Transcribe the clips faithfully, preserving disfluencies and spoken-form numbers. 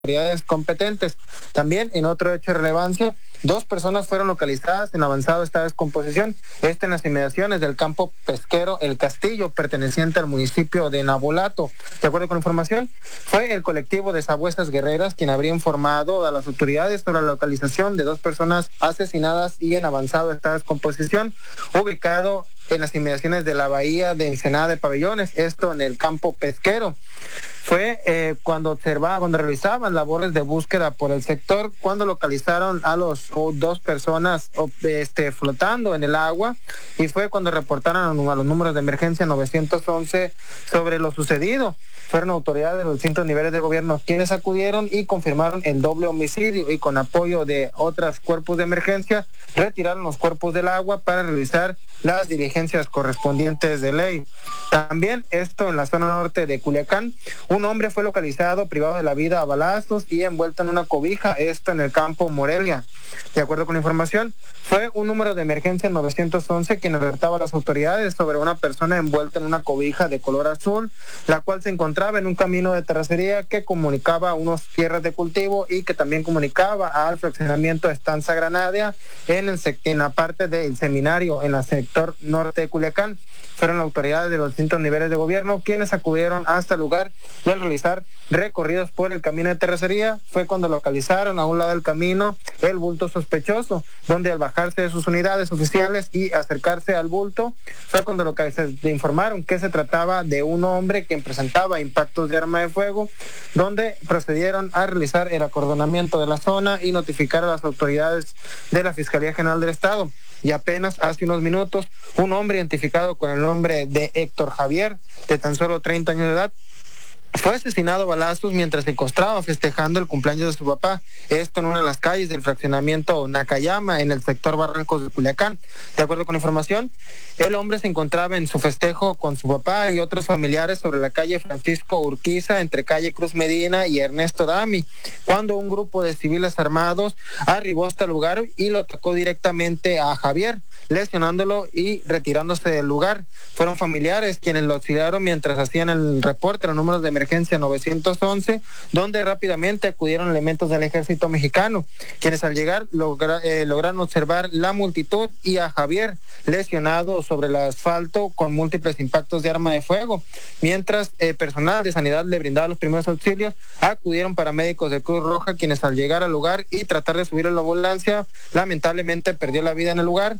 autoridades competentes. También, en otro hecho de relevancia, dos personas fueron localizadas en avanzado estado de descomposición, este en las inmediaciones del campo pesquero El Castillo, perteneciente al municipio de Navolato. De acuerdo con la información, fue el colectivo de Sabuesas Guerreras quien habría informado a las autoridades sobre la localización de dos personas asesinadas y en avanzado estado de descomposición, ubicado en las inmediaciones de la bahía de Ensenada de Pabellones, esto en el campo pesquero. Fue eh, cuando observaban, cuando realizaban labores de búsqueda por el sector, cuando localizaron a los oh, dos personas oh, este, flotando en el agua, y fue cuando reportaron a, a los números de emergencia nueve once sobre lo sucedido. Fueron autoridades de los distintos niveles de gobierno quienes acudieron y confirmaron el doble homicidio, y con apoyo de otros cuerpos de emergencia retiraron los cuerpos del agua para realizar las diligencias correspondientes de ley. También esto en la zona norte de Culiacán, un hombre fue localizado privado de la vida a balazos y envuelto en una cobija, esto en el campo Morelia. De acuerdo con la información, fue un número de emergencia nueve once quien alertaba a las autoridades sobre una persona envuelta en una cobija de color azul, la cual se encontraba en un camino de terracería que comunicaba a unos tierras de cultivo y que también comunicaba al fraccionamiento Estanza Granadia en, el, en la parte del seminario en el sector norte de Culiacán. Fueron autoridades de los distintos niveles de gobierno quienes acudieron hasta el lugar y al realizar recorridos por el camino de terracería fue cuando localizaron a un lado del camino el bulto sospechoso, donde al bajarse de sus unidades oficiales y acercarse al bulto fue cuando lo que se informaron que se trataba de un hombre que presentaba impactos de arma de fuego, donde procedieron a realizar el acordonamiento de la zona y notificar a las autoridades de la Fiscalía General del Estado. Y apenas hace unos minutos, un hombre identificado con el nombre de Héctor Javier, de tan solo treinta años de edad, fue asesinado a balazos mientras se encontraba festejando el cumpleaños de su papá, esto en una de las calles del fraccionamiento Nakayama, en el sector Barrancos de Culiacán. De acuerdo con la información, el hombre se encontraba en su festejo con su papá y otros familiares sobre la calle Francisco Urquiza, entre calle Cruz Medina y Ernesto Dami, cuando un grupo de civiles armados arribó hasta el lugar y lo atacó directamente a Javier, lesionándolo y retirándose del lugar. Fueron familiares quienes lo auxiliaron mientras hacían el reporte, los números de emergencia nueve once, donde rápidamente acudieron elementos del ejército mexicano, quienes al llegar logra, eh, lograron observar la multitud y a Javier lesionado sobre el asfalto con múltiples impactos de arma de fuego. Mientras eh, personal de sanidad le brindaba los primeros auxilios, acudieron paramédicos de Cruz Roja, quienes al llegar al lugar y tratar de subir a la ambulancia, lamentablemente perdió la vida en el lugar,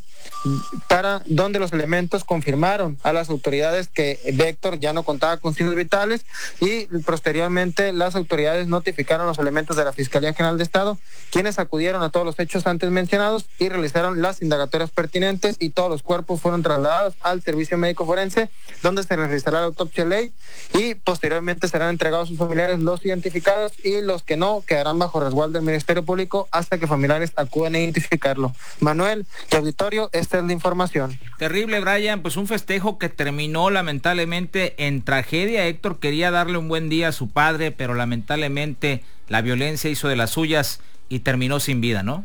para donde los elementos confirmaron a las autoridades que Héctor ya no contaba con signos vitales, y posteriormente las autoridades notificaron a los elementos de la Fiscalía General de Estado, quienes acudieron a todos los hechos antes mencionados y realizaron las indagatorias pertinentes, y todos los cuerpos fueron trasladados al servicio médico forense, donde se realizará la autopsia ley y posteriormente serán entregados a sus familiares los identificados, y los que no quedarán bajo resguardo del Ministerio Público hasta que familiares acudan a identificarlo. Manuel, tu auditorio, esta es la información. Terrible, Brian, pues un festejo que terminó lamentablemente en tragedia. Héctor quería darle un buen día a su padre, pero lamentablemente la violencia hizo de las suyas y terminó sin vida, ¿no?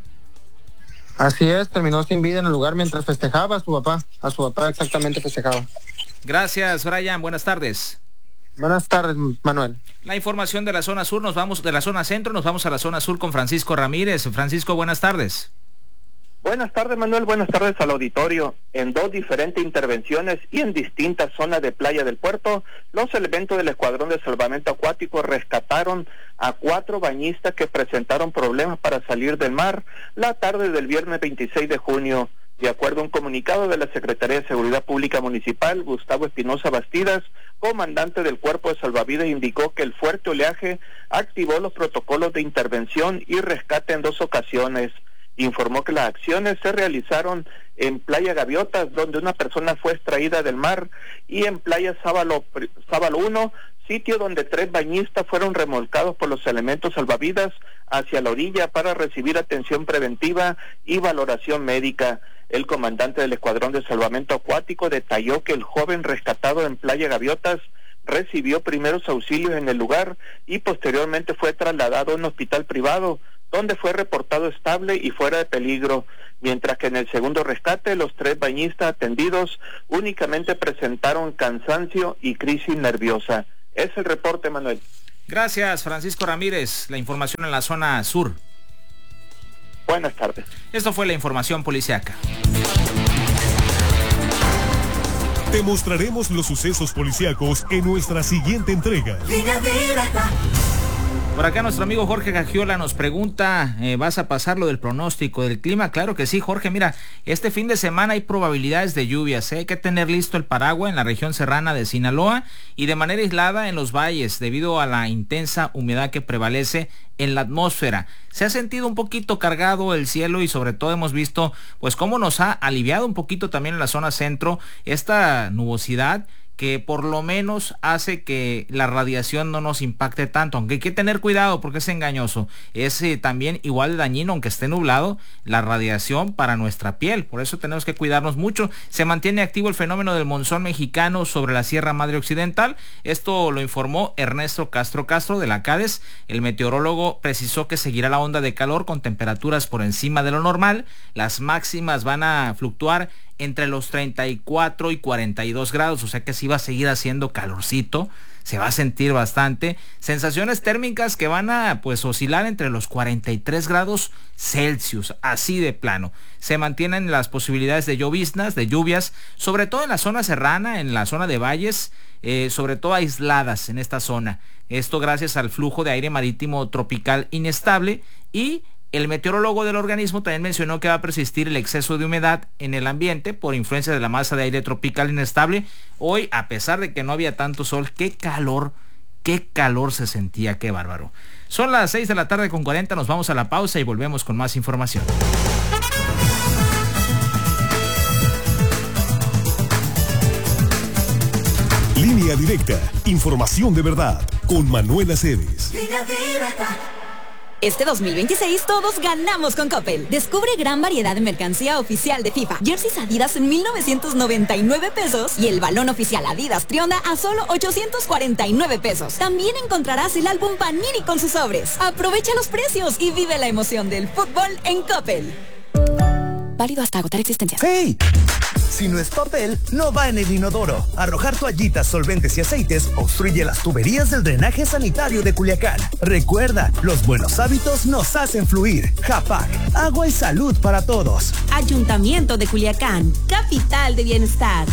Así es, terminó sin vida en el lugar mientras festejaba a su papá, a su papá exactamente festejaba. Gracias, Brian, buenas tardes. Buenas tardes, Manuel. La información de la zona sur, nos vamos de la zona centro, nos vamos a la zona sur con Francisco Ramírez. Francisco, buenas tardes. Buenas tardes, Manuel, buenas tardes al auditorio. En dos diferentes intervenciones y en distintas zonas de Playa del Puerto, los elementos del Escuadrón de Salvamento Acuático rescataron a cuatro bañistas que presentaron problemas para salir del mar la tarde del viernes veintiséis de junio. De acuerdo a un comunicado de la Secretaría de Seguridad Pública Municipal, Gustavo Espinosa Bastidas, comandante del Cuerpo de Salvavidas, indicó que el fuerte oleaje activó los protocolos de intervención y rescate en dos ocasiones. Informó que las acciones se realizaron en Playa Gaviotas, donde una persona fue extraída del mar, y en Playa Sábalo, Sábalo uno, sitio donde tres bañistas fueron remolcados por los elementos salvavidas hacia la orilla para recibir atención preventiva y valoración médica. El comandante del Escuadrón de Salvamento Acuático detalló que el joven rescatado en Playa Gaviotas recibió primeros auxilios en el lugar y posteriormente fue trasladado a un hospital privado, donde fue reportado estable y fuera de peligro, mientras que en el segundo rescate los tres bañistas atendidos únicamente presentaron cansancio y crisis nerviosa. Es el reporte, Manuel. Gracias, Francisco Ramírez. La información en la zona sur. Buenas tardes. Esto fue la información policiaca. Te mostraremos los sucesos policíacos en nuestra siguiente entrega. Por acá nuestro amigo Jorge Gagiola nos pregunta, eh, ¿vas a pasar lo del pronóstico del clima? Claro que sí, Jorge. Mira, este fin de semana hay probabilidades de lluvias, ¿eh? Hay que tener listo el paraguas en la región serrana de Sinaloa y de manera aislada en los valles debido a la intensa humedad que prevalece en la atmósfera. Se ha sentido un poquito cargado el cielo y sobre todo hemos visto pues cómo nos ha aliviado un poquito también en la zona centro esta nubosidad, que por lo menos hace que la radiación no nos impacte tanto, aunque hay que tener cuidado porque es engañoso. Es eh, también igual de dañino, aunque esté nublado, la radiación para nuestra piel. Por eso tenemos que cuidarnos mucho. Se mantiene activo el fenómeno del monzón mexicano sobre la Sierra Madre Occidental. Esto lo informó Ernesto Castro Castro de la CADES. El meteorólogo precisó que seguirá la onda de calor con temperaturas por encima de lo normal. Las máximas van a fluctuar entre los treinta y cuatro y cuarenta y dos grados, o sea que sí va a seguir haciendo calorcito, se va a sentir bastante. Sensaciones térmicas que van a pues oscilar entre los cuarenta y tres grados Celsius, así de plano. Se mantienen las posibilidades de lloviznas, de lluvias, sobre todo en la zona serrana, en la zona de valles, eh, sobre todo aisladas en esta zona. Esto gracias al flujo de aire marítimo tropical inestable, y el meteorólogo del organismo también mencionó que va a persistir el exceso de humedad en el ambiente por influencia de la masa de aire tropical inestable. Hoy, a pesar de que no había tanto sol, qué calor, qué calor se sentía, qué bárbaro. Son las seis de la tarde con cuarenta, nos vamos a la pausa y volvemos con más información. Línea Directa, información de verdad, con Manuel Aceves. Línea Directa. Este dos mil veintiséis todos ganamos con Coppel. Descubre gran variedad de mercancía oficial de FIFA. Jerseys Adidas en mil novecientos noventa y nueve pesos y el balón oficial Adidas Trionda a solo ochocientos cuarenta y nueve pesos. También encontrarás el álbum Panini con sus sobres. Aprovecha los precios y vive la emoción del fútbol en Coppel. Válido hasta agotar existencias. ¡Hey! Si no es papel, no va en el inodoro. Arrojar toallitas, solventes y aceites obstruye las tuberías del drenaje sanitario de Culiacán. Recuerda, los buenos hábitos nos hacen fluir. Japac, agua y salud para todos. Ayuntamiento de Culiacán, capital de bienestar.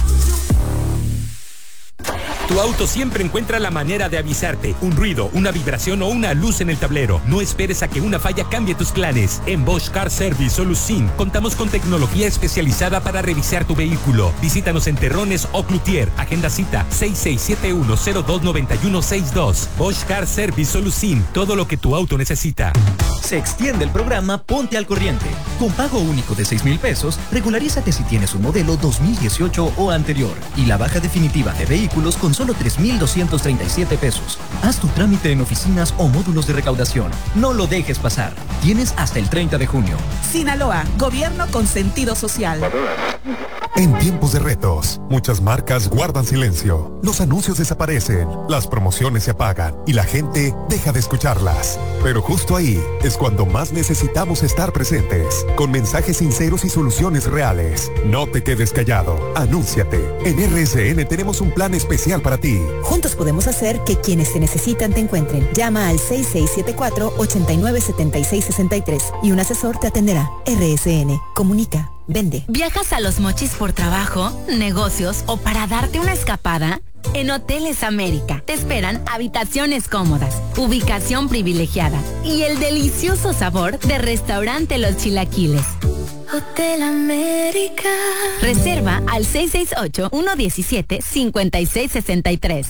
Tu auto siempre encuentra la manera de avisarte. Un ruido, una vibración o una luz en el tablero. No esperes a que una falla cambie tus planes. En Bosch Car Service Solusin contamos con tecnología especializada para revisar tu vehículo. Visítanos en Terrones o Cloutier. Agenda cita seis seis siete uno cero dos nueve uno seis dos. Bosch Car Service Solusin. Todo lo que tu auto necesita. Se extiende el programa Ponte al Corriente. Con pago único de seis mil pesos, regularízate si tienes un modelo dos mil dieciocho o anterior. Y la baja definitiva de vehículos con solo tres mil doscientos treinta y siete pesos. Haz tu trámite en oficinas o módulos de recaudación. No lo dejes pasar. Tienes hasta el treinta de junio. Sinaloa, gobierno con sentido social. En tiempos de retos, muchas marcas guardan silencio. Los anuncios desaparecen, las promociones se apagan y la gente deja de escucharlas. Pero justo ahí es cuando más necesitamos estar presentes, con mensajes sinceros y soluciones reales. No te quedes callado, anúnciate. En R S N tenemos un plan especial para ti. Juntos podemos hacer que quienes te necesitan te encuentren. Llama al seis seis siete cuatro, ocho nueve siete seis seis tres y un asesor te atenderá. R S N, comunica. Vende. ¿Viajas a Los Mochis por trabajo, negocios o para darte una escapada? En Hoteles América te esperan habitaciones cómodas, ubicación privilegiada y el delicioso sabor de restaurante Los Chilaquiles. Hotel América. Reserva al seis seis ocho, uno uno siete, cinco seis seis tres.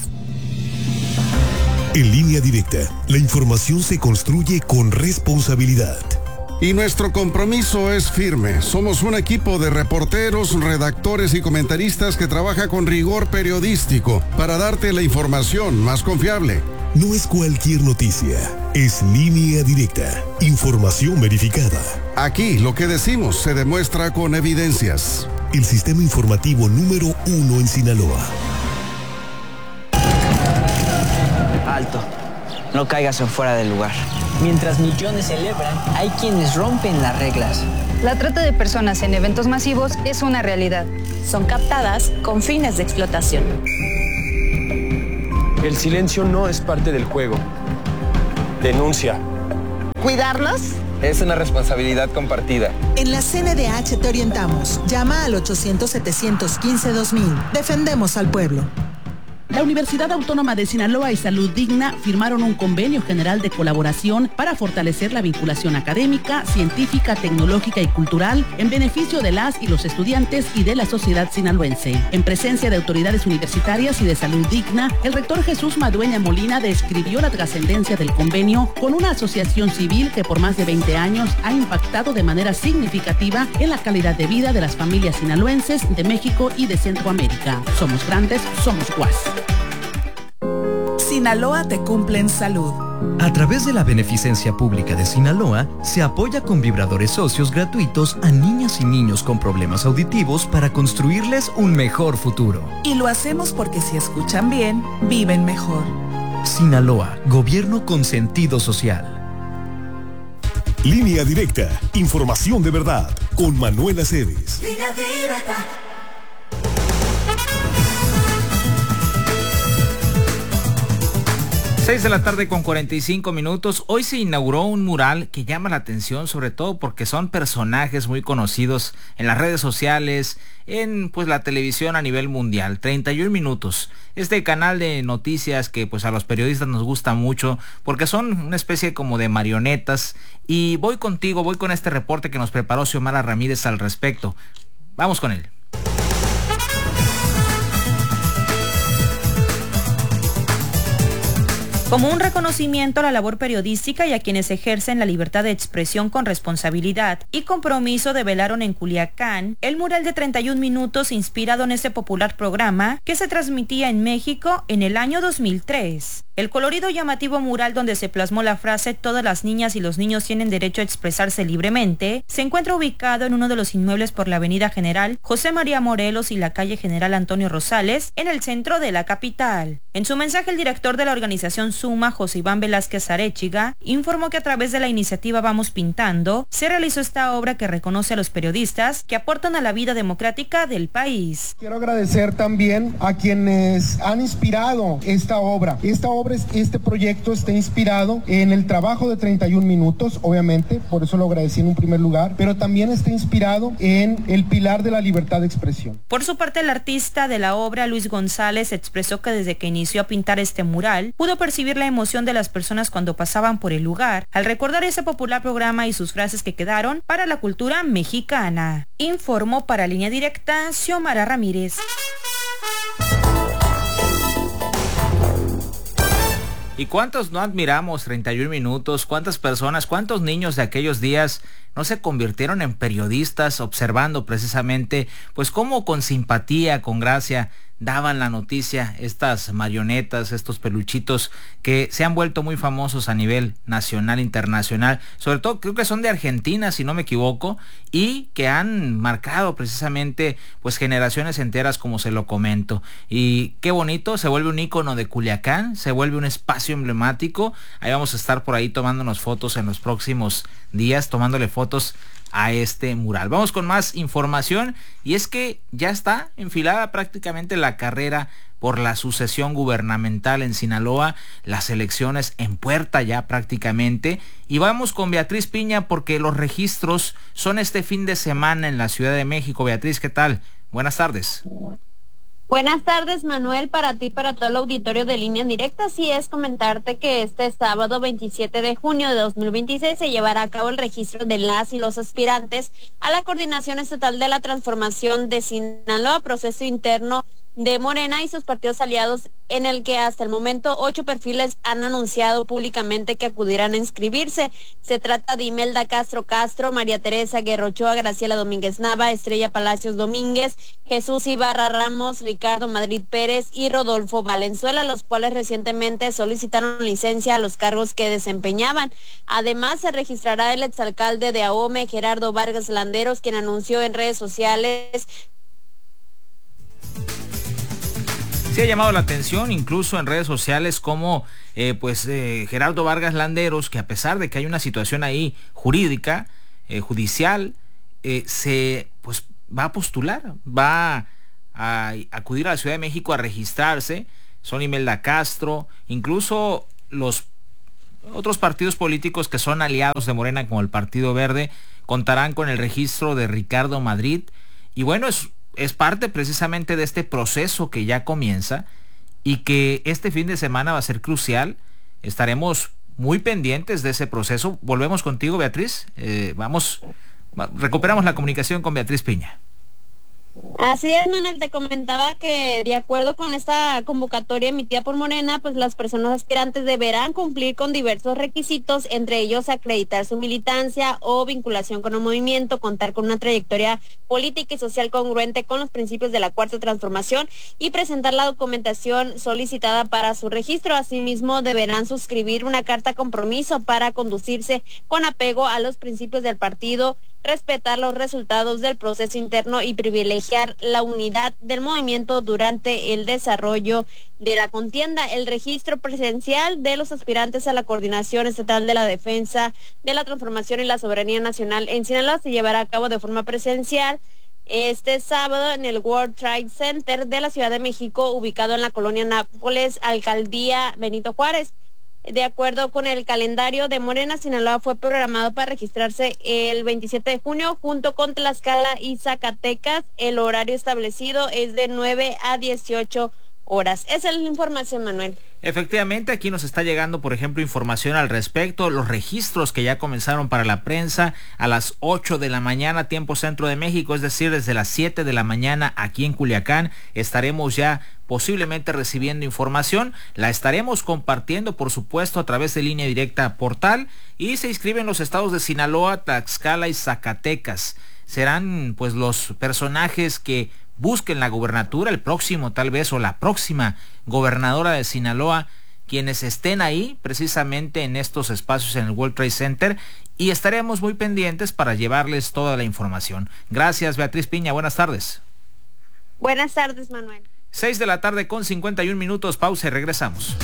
En Línea Directa, la información se construye con responsabilidad. Y nuestro compromiso es firme. Somos un equipo de reporteros, redactores y comentaristas que trabaja con rigor periodístico para darte la información más confiable. No es cualquier noticia, es Línea Directa, información verificada. Aquí lo que decimos se demuestra con evidencias. El sistema informativo número uno en Sinaloa. Alto, no caigas en fuera del lugar. Mientras millones celebran, hay quienes rompen las reglas. La trata de personas en eventos masivos es una realidad. Son captadas con fines de explotación. El silencio no es parte del juego. Denuncia. ¿Cuidarlos? Es una responsabilidad compartida. En la C N D H te orientamos. Llama al ochocientos, setecientos quince, dos mil. Defendemos al pueblo. La Universidad Autónoma de Sinaloa y Salud Digna firmaron un convenio general de colaboración para fortalecer la vinculación académica, científica, tecnológica y cultural en beneficio de las y los estudiantes y de la sociedad sinaloense. En presencia de autoridades universitarias y de Salud Digna, el rector Jesús Madueña Molina describió la trascendencia del convenio con una asociación civil que por más de veinte años ha impactado de manera significativa en la calidad de vida de las familias sinaloenses de México y de Centroamérica. Somos grandes, somos U A S. Sinaloa te cumple en salud. A través de la Beneficencia Pública de Sinaloa, se apoya con vibradores socios gratuitos a niñas y niños con problemas auditivos para construirles un mejor futuro. Y lo hacemos porque si escuchan bien, viven mejor. Sinaloa, gobierno con sentido social. Línea Directa, información de verdad, con Manuel Aceves. Línea Directa. seis de la tarde con cuarenta y cinco minutos. Hoy se inauguró un mural que llama la atención, sobre todo porque son personajes muy conocidos en las redes sociales, en pues la televisión a nivel mundial. treinta y un minutos. Este canal de noticias que pues a los periodistas nos gusta mucho porque son una especie como de marionetas. Y voy contigo, voy con este reporte que nos preparó Xiomara Ramírez al respecto. Vamos con él. Como un reconocimiento a la labor periodística y a quienes ejercen la libertad de expresión con responsabilidad y compromiso, develaron en Culiacán el mural de treinta y un minutos inspirado en este popular programa que se transmitía en México en el año dos mil tres. El colorido y llamativo mural donde se plasmó la frase "todas las niñas y los niños tienen derecho a expresarse libremente" se encuentra ubicado en uno de los inmuebles por la avenida General José María Morelos y la calle General Antonio Rosales, en el centro de la capital. En su mensaje, el director de la organización Suma, José Iván Velázquez Arechiga, informó que a través de la iniciativa Vamos Pintando se realizó esta obra que reconoce a los periodistas que aportan a la vida democrática del país. Quiero agradecer también a quienes han inspirado esta obra. Esta obra Este proyecto está inspirado en el trabajo de treinta y un minutos, obviamente, por eso lo agradecí en un primer lugar, pero también está inspirado en el pilar de la libertad de expresión. Por su parte, el artista de la obra, Luis González, expresó que desde que inició a pintar este mural, pudo percibir la emoción de las personas cuando pasaban por el lugar, al recordar ese popular programa y sus frases que quedaron para la cultura mexicana. Informó para Línea Directa, Xiomara Ramírez. ¿Y cuántos no admiramos treinta y un minutos? ¿Cuántas personas, cuántos niños de aquellos días no se convirtieron en periodistas observando precisamente pues cómo con simpatía, con gracia daban la noticia estas marionetas, estos peluchitos que se han vuelto muy famosos a nivel nacional, internacional, sobre todo creo que son de Argentina si no me equivoco, y que han marcado precisamente pues generaciones enteras, como se lo comento. Y qué bonito, se vuelve un ícono de Culiacán, se vuelve un espacio emblemático. Ahí vamos a estar por ahí tomándonos fotos en los próximos días, tomándole fotos a este mural. Vamos con más información, y es que ya está enfilada prácticamente la carrera por la sucesión gubernamental en Sinaloa, las elecciones en puerta ya prácticamente, y vamos con Beatriz Piña porque los registros son este fin de semana en la Ciudad de México. Beatriz, ¿qué tal? Buenas tardes. Buenas tardes, Manuel, para ti, para todo el auditorio de Línea Directa. Así es, comentarte que este sábado veintisiete de junio de dos mil veintiséis se llevará a cabo el registro de las y los aspirantes a la Coordinación Estatal de la Transformación de Sinaloa, proceso interno de Morena y sus partidos aliados, en el que hasta el momento ocho perfiles han anunciado públicamente que acudirán a inscribirse. Se trata de Imelda Castro Castro, María Teresa Guerra Ochoa, Graciela Domínguez Nava, Estrella Palacios Domínguez, Jesús Ibarra Ramos, Ricardo Madrid Pérez y Rodolfo Valenzuela, los cuales recientemente solicitaron licencia a los cargos que desempeñaban. Además, se registrará el exalcalde de Ahome, Gerardo Vargas Landeros, quien anunció en redes sociales. Sí ha llamado la atención, incluso en redes sociales, como eh, pues eh, Gerardo Vargas Landeros, que a pesar de que hay una situación ahí jurídica, eh, judicial, eh, se pues va a postular, va a acudir a la Ciudad de México a registrarse. Son Imelda Castro, incluso los otros partidos políticos que son aliados de Morena, como el Partido Verde, contarán con el registro de Ricardo Madrid. Y bueno, es, es parte precisamente de este proceso que ya comienza y que este fin de semana va a ser crucial. Estaremos muy pendientes de ese proceso. Volvemos contigo, Beatriz. Eh, vamos, recuperamos la comunicación con Beatriz Piña. Así es, Manuel, te comentaba que de acuerdo con esta convocatoria emitida por Morena, pues las personas aspirantes deberán cumplir con diversos requisitos, entre ellos acreditar su militancia o vinculación con un movimiento, contar con una trayectoria política y social congruente con los principios de la Cuarta Transformación y presentar la documentación solicitada para su registro. Asimismo, deberán suscribir una carta compromiso para conducirse con apego a los principios del partido, respetar los resultados del proceso interno y privilegiar la unidad del movimiento durante el desarrollo de la contienda. El registro presencial de los aspirantes a la Coordinación Estatal de la Defensa de la Transformación y la Soberanía Nacional en Sinaloa se llevará a cabo de forma presencial este sábado en el World Trade Center de la Ciudad de México, ubicado en la colonia Nápoles, Alcaldía Benito Juárez. De acuerdo con el calendario de Morena, Sinaloa fue programado para registrarse el veintisiete de junio junto con Tlaxcala y Zacatecas. El horario establecido es de nueve a dieciocho horas. Esa es la información, Manuel. Efectivamente, aquí nos está llegando, por ejemplo, información al respecto, los registros que ya comenzaron para la prensa a las ocho de la mañana, tiempo centro de México, es decir, desde las siete de la mañana aquí en Culiacán, estaremos ya posiblemente recibiendo información, la estaremos compartiendo, por supuesto, a través de Línea Directa Portal, y se inscriben los estados de Sinaloa, Tlaxcala y Zacatecas. Serán, pues, los personajes que busquen la gubernatura, el próximo tal vez o la próxima gobernadora de Sinaloa, quienes estén ahí precisamente en estos espacios en el World Trade Center, y estaremos muy pendientes para llevarles toda la información. Gracias, Beatriz Piña, buenas tardes. Buenas tardes, Manuel. seis de la tarde con cincuenta y un minutos, pausa y regresamos.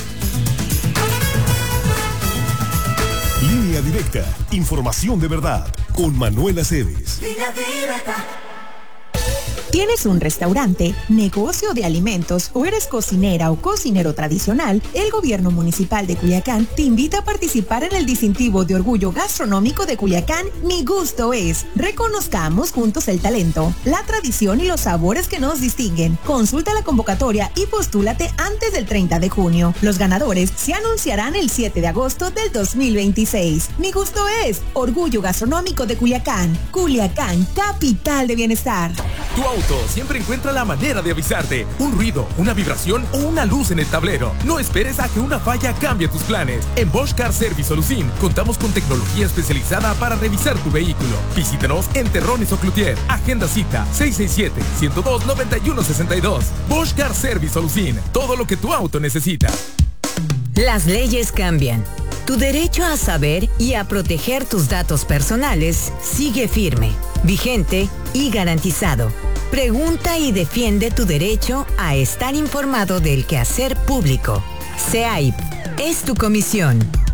Línea Directa, información de verdad, con Manuel Aceves. Línea Directa. ¿Tienes un restaurante, negocio de alimentos o eres cocinera o cocinero tradicional? El Gobierno Municipal de Culiacán te invita a participar en el distintivo de orgullo gastronómico de Culiacán, Mi Gusto Es. Reconozcamos juntos el talento, la tradición y los sabores que nos distinguen. Consulta la convocatoria y postúlate antes del treinta de junio. Los ganadores se anunciarán el siete de agosto del dos mil veintiséis. Mi Gusto Es, orgullo gastronómico de Culiacán. Culiacán, capital de bienestar. Tu auto siempre encuentra la manera de avisarte. Un ruido, una vibración o una luz en el tablero. No esperes a que una falla cambie tus planes. En Bosch Car Service Solución contamos con tecnología especializada para revisar tu vehículo. Visítanos en Terrones o Cloutier. Agenda cita seis seis siete, uno cero dos, nueve uno seis dos. Bosch Car Service Solución. Todo lo que tu auto necesita. Las leyes cambian. Tu derecho a saber y a proteger tus datos personales sigue firme, vigente y garantizado. Pregunta y defiende tu derecho a estar informado del quehacer público. C E A I P es tu comisión.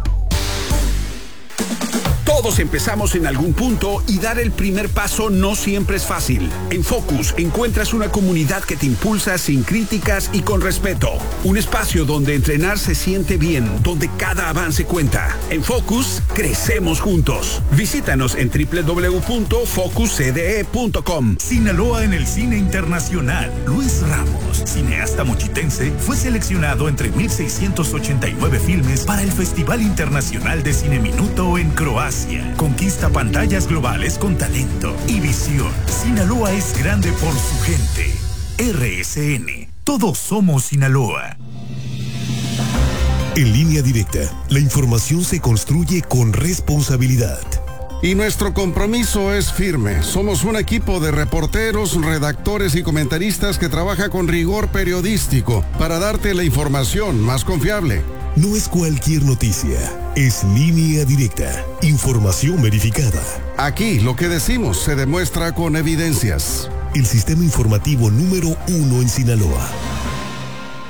Todos empezamos en algún punto y dar el primer paso no siempre es fácil. En Focus encuentras una comunidad que te impulsa sin críticas y con respeto. Un espacio donde entrenar se siente bien, donde cada avance cuenta. En Focus, crecemos juntos. Visítanos en doble u doble u doble u punto focus c d e punto com. Sinaloa en el cine internacional. Luis Ramos, cineasta mochitense, fue seleccionado entre mil seiscientos ochenta y nueve filmes para el Festival Internacional de Cine Minuto en Croacia. Conquista pantallas globales con talento y visión. Sinaloa es grande por su gente. R S N. Todos somos Sinaloa. En Línea Directa, la información se construye con responsabilidad. Y nuestro compromiso es firme. Somos un equipo de reporteros, redactores y comentaristas que trabaja con rigor periodístico para darte la información más confiable. No es cualquier noticia, es Línea Directa, información verificada. Aquí lo que decimos se demuestra con evidencias. El sistema informativo número uno en Sinaloa.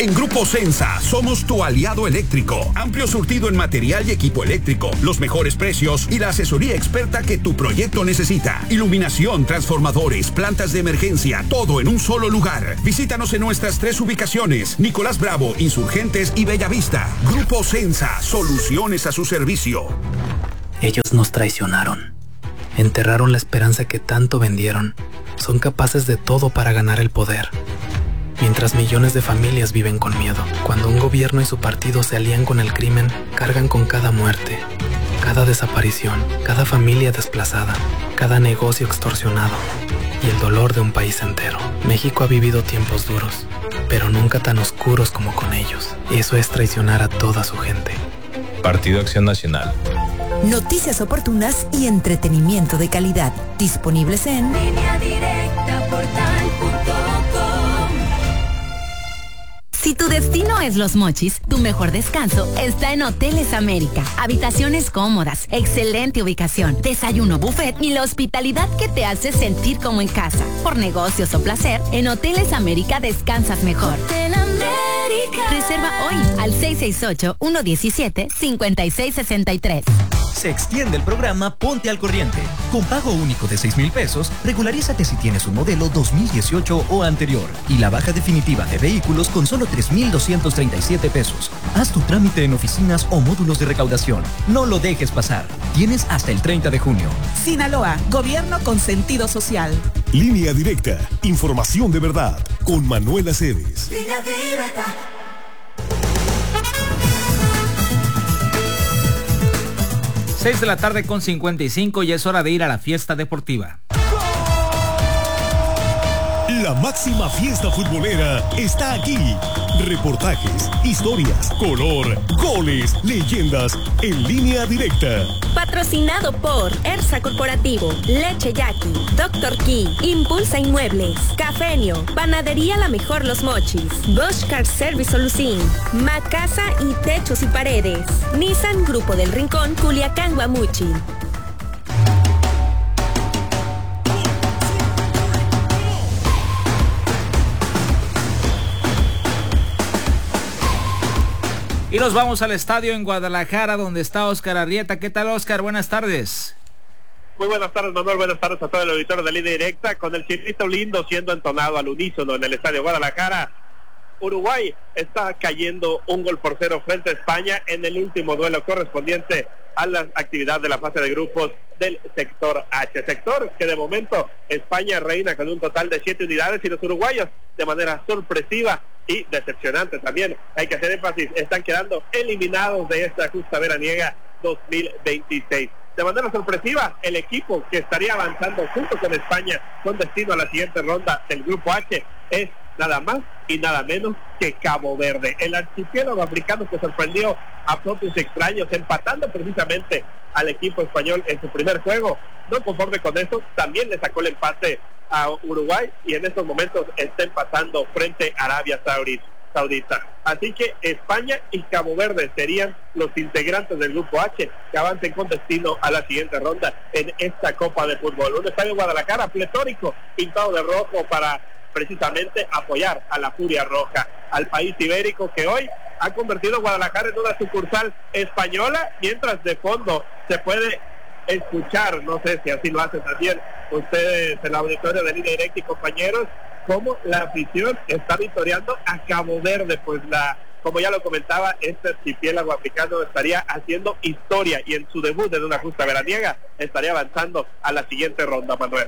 En Grupo Sensa somos tu aliado eléctrico. Amplio surtido en material y equipo eléctrico, los mejores precios y la asesoría experta que tu proyecto necesita. Iluminación, transformadores, plantas de emergencia, todo en un solo lugar. Visítanos en nuestras tres ubicaciones: Nicolás Bravo, Insurgentes y Bellavista. Grupo Sensa, soluciones a su servicio. Ellos nos traicionaron. Enterraron la esperanza que tanto vendieron. Son capaces de todo para ganar el poder. Mientras millones de familias viven con miedo. Cuando un gobierno y su partido se alían con el crimen, cargan con cada muerte, cada desaparición, cada familia desplazada, cada negocio extorsionado y el dolor de un país entero. México ha vivido tiempos duros, pero nunca tan oscuros como con ellos. Eso es traicionar a toda su gente. Partido Acción Nacional. Noticias oportunas y entretenimiento de calidad. Disponibles en Línea Directa Portal punto com. Si tu destino es Los Mochis, tu mejor descanso está en Hoteles América. Habitaciones cómodas, excelente ubicación, desayuno buffet y la hospitalidad que te hace sentir como en casa. Por negocios o placer, en Hoteles América descansas mejor. Hotel América. Reserva hoy al seis seis ocho, uno uno siete, cinco seis seis tres. Se extiende el programa Ponte al Corriente. Con pago único de seis mil pesos, regularízate si tienes un modelo dos mil dieciocho o anterior. Y la baja definitiva de vehículos con solo tres mil doscientos treinta y siete pesos. Haz tu trámite en oficinas o módulos de recaudación. No lo dejes pasar. Tienes hasta el treinta de junio. Sinaloa, gobierno con sentido social. Línea Directa, información de verdad, con Manuel Aceves. Línea Directa. seis de la tarde con cincuenta y cinco y es hora de ir a la fiesta deportiva. La máxima fiesta futbolera está aquí. Reportajes, historias, color, goles, leyendas en Línea Directa. Patrocinado por Ersa Corporativo, Leche Yaqui, Doctor Key, Impulsa Inmuebles, Cafenio, Panadería La Mejor Los Mochis, Bosch Car Service Solucín, Macasa y Techos y Paredes, Nissan Grupo del Rincón, Culiacán, Guamuchil. Y nos vamos al estadio en Guadalajara, donde está Oscar Arrieta. ¿Qué tal, Oscar? Buenas tardes. Muy buenas tardes, Manuel. Buenas tardes a todo el auditorio de Línea Directa. Con el chilito lindo siendo entonado al unísono en el estadio Guadalajara. Uruguay está cayendo un gol por cero frente a España en el último duelo correspondiente a la actividad de la fase de grupos del sector H. Sector que de momento España reina con un total de siete unidades y los uruguayos de manera sorpresiva y decepcionante también, hay que hacer énfasis, están quedando eliminados de esta justa veraniega dos mil veintiséis. De manera sorpresiva, el equipo que estaría avanzando junto con España con destino a la siguiente ronda del grupo H es nada más y nada menos que Cabo Verde, el archipiélago africano que sorprendió a propios extraños, empatando precisamente al equipo español en su primer juego. No conforme con eso, también le sacó el empate a Uruguay y en estos momentos está empatando frente a Arabia Saudita. Así que España y Cabo Verde serían los integrantes del grupo H que avancen con destino a la siguiente ronda en esta Copa de Fútbol. Un estadio Guadalajara pletórico, pintado de rojo para precisamente apoyar a la Furia Roja, al país ibérico que hoy ha convertido a Guadalajara en una sucursal española, mientras de fondo se puede escuchar, no sé si así lo hacen también ustedes en el auditorio de Línea Directa y compañeros, cómo la afición está victoriando a Cabo Verde, pues la, como ya lo comentaba, este archipiélago africano estaría haciendo historia y en su debut en una justa veraniega estaría avanzando a la siguiente ronda, Manuel.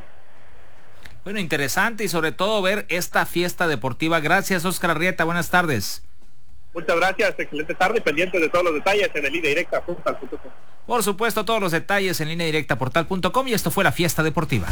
Bueno, interesante y sobre todo ver esta fiesta deportiva. Gracias, Oscar Arrieta, buenas tardes. Muchas gracias, excelente tarde, pendientes de todos los detalles en el Línea Directa Portal punto com. Por supuesto, todos los detalles en Línea Directa Portal punto com y esto fue la fiesta deportiva.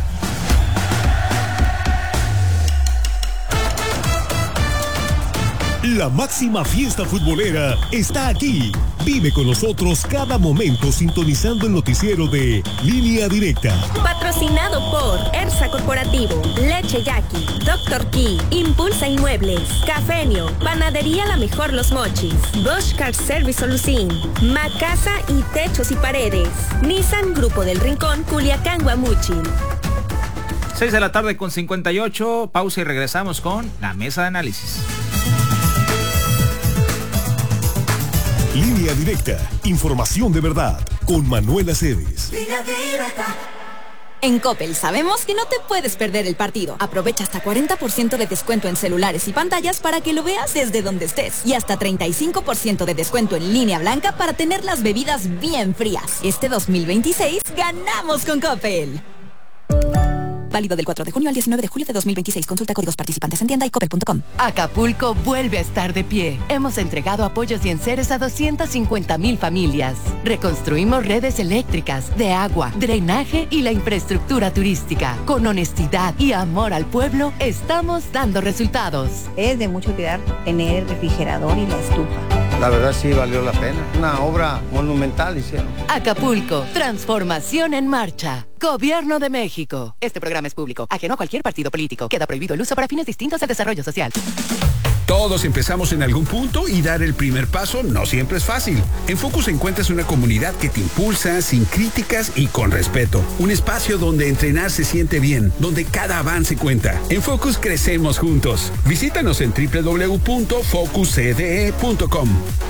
La máxima fiesta futbolera está aquí. Vive con nosotros cada momento sintonizando el noticiero de Línea Directa. Patrocinado por Ersa Corporativo, Leche Yaqui, Doctor Key, Impulsa Inmuebles, Cafenio, Panadería La Mejor Los Mochis, Bosch Car Service Solucín, Macasa y Techos y Paredes, Nissan Grupo del Rincón, Culiacán, Guamuchil. seis de la tarde con cincuenta y ocho, pausa y regresamos con la mesa de análisis. Línea Directa, información de verdad, con Manuel Aceves. Línea Directa. En Coppel sabemos que no te puedes perder el partido. Aprovecha hasta cuarenta por ciento de descuento en celulares y pantallas para que lo veas desde donde estés. Y hasta treinta y cinco por ciento de descuento en línea blanca para tener las bebidas bien frías. Este dos mil veintiséis ganamos con Coppel. Válido del cuatro de junio al diecinueve de julio de dos mil veintiséis. Consulta códigos participantes en tienda y coppel punto com. Acapulco vuelve a estar de pie. Hemos entregado apoyos y enseres a doscientas cincuenta mil familias. Reconstruimos redes eléctricas, de agua, drenaje y la infraestructura turística. Con honestidad y amor al pueblo, estamos dando resultados. Es de mucho cuidar tener el refrigerador y la estufa. La verdad sí valió la pena. Una obra monumental hicieron. Acapulco, transformación en marcha. Gobierno de México. Este programa es público, ajeno a cualquier partido político. Queda prohibido el uso para fines distintos del desarrollo social. Todos empezamos en algún punto y dar el primer paso no siempre es fácil. En Focus encuentras una comunidad que te impulsa sin críticas y con respeto. Un espacio donde entrenar se siente bien, donde cada avance cuenta. En Focus crecemos juntos. Visítanos en doble u doble u doble u punto focus c d e punto com.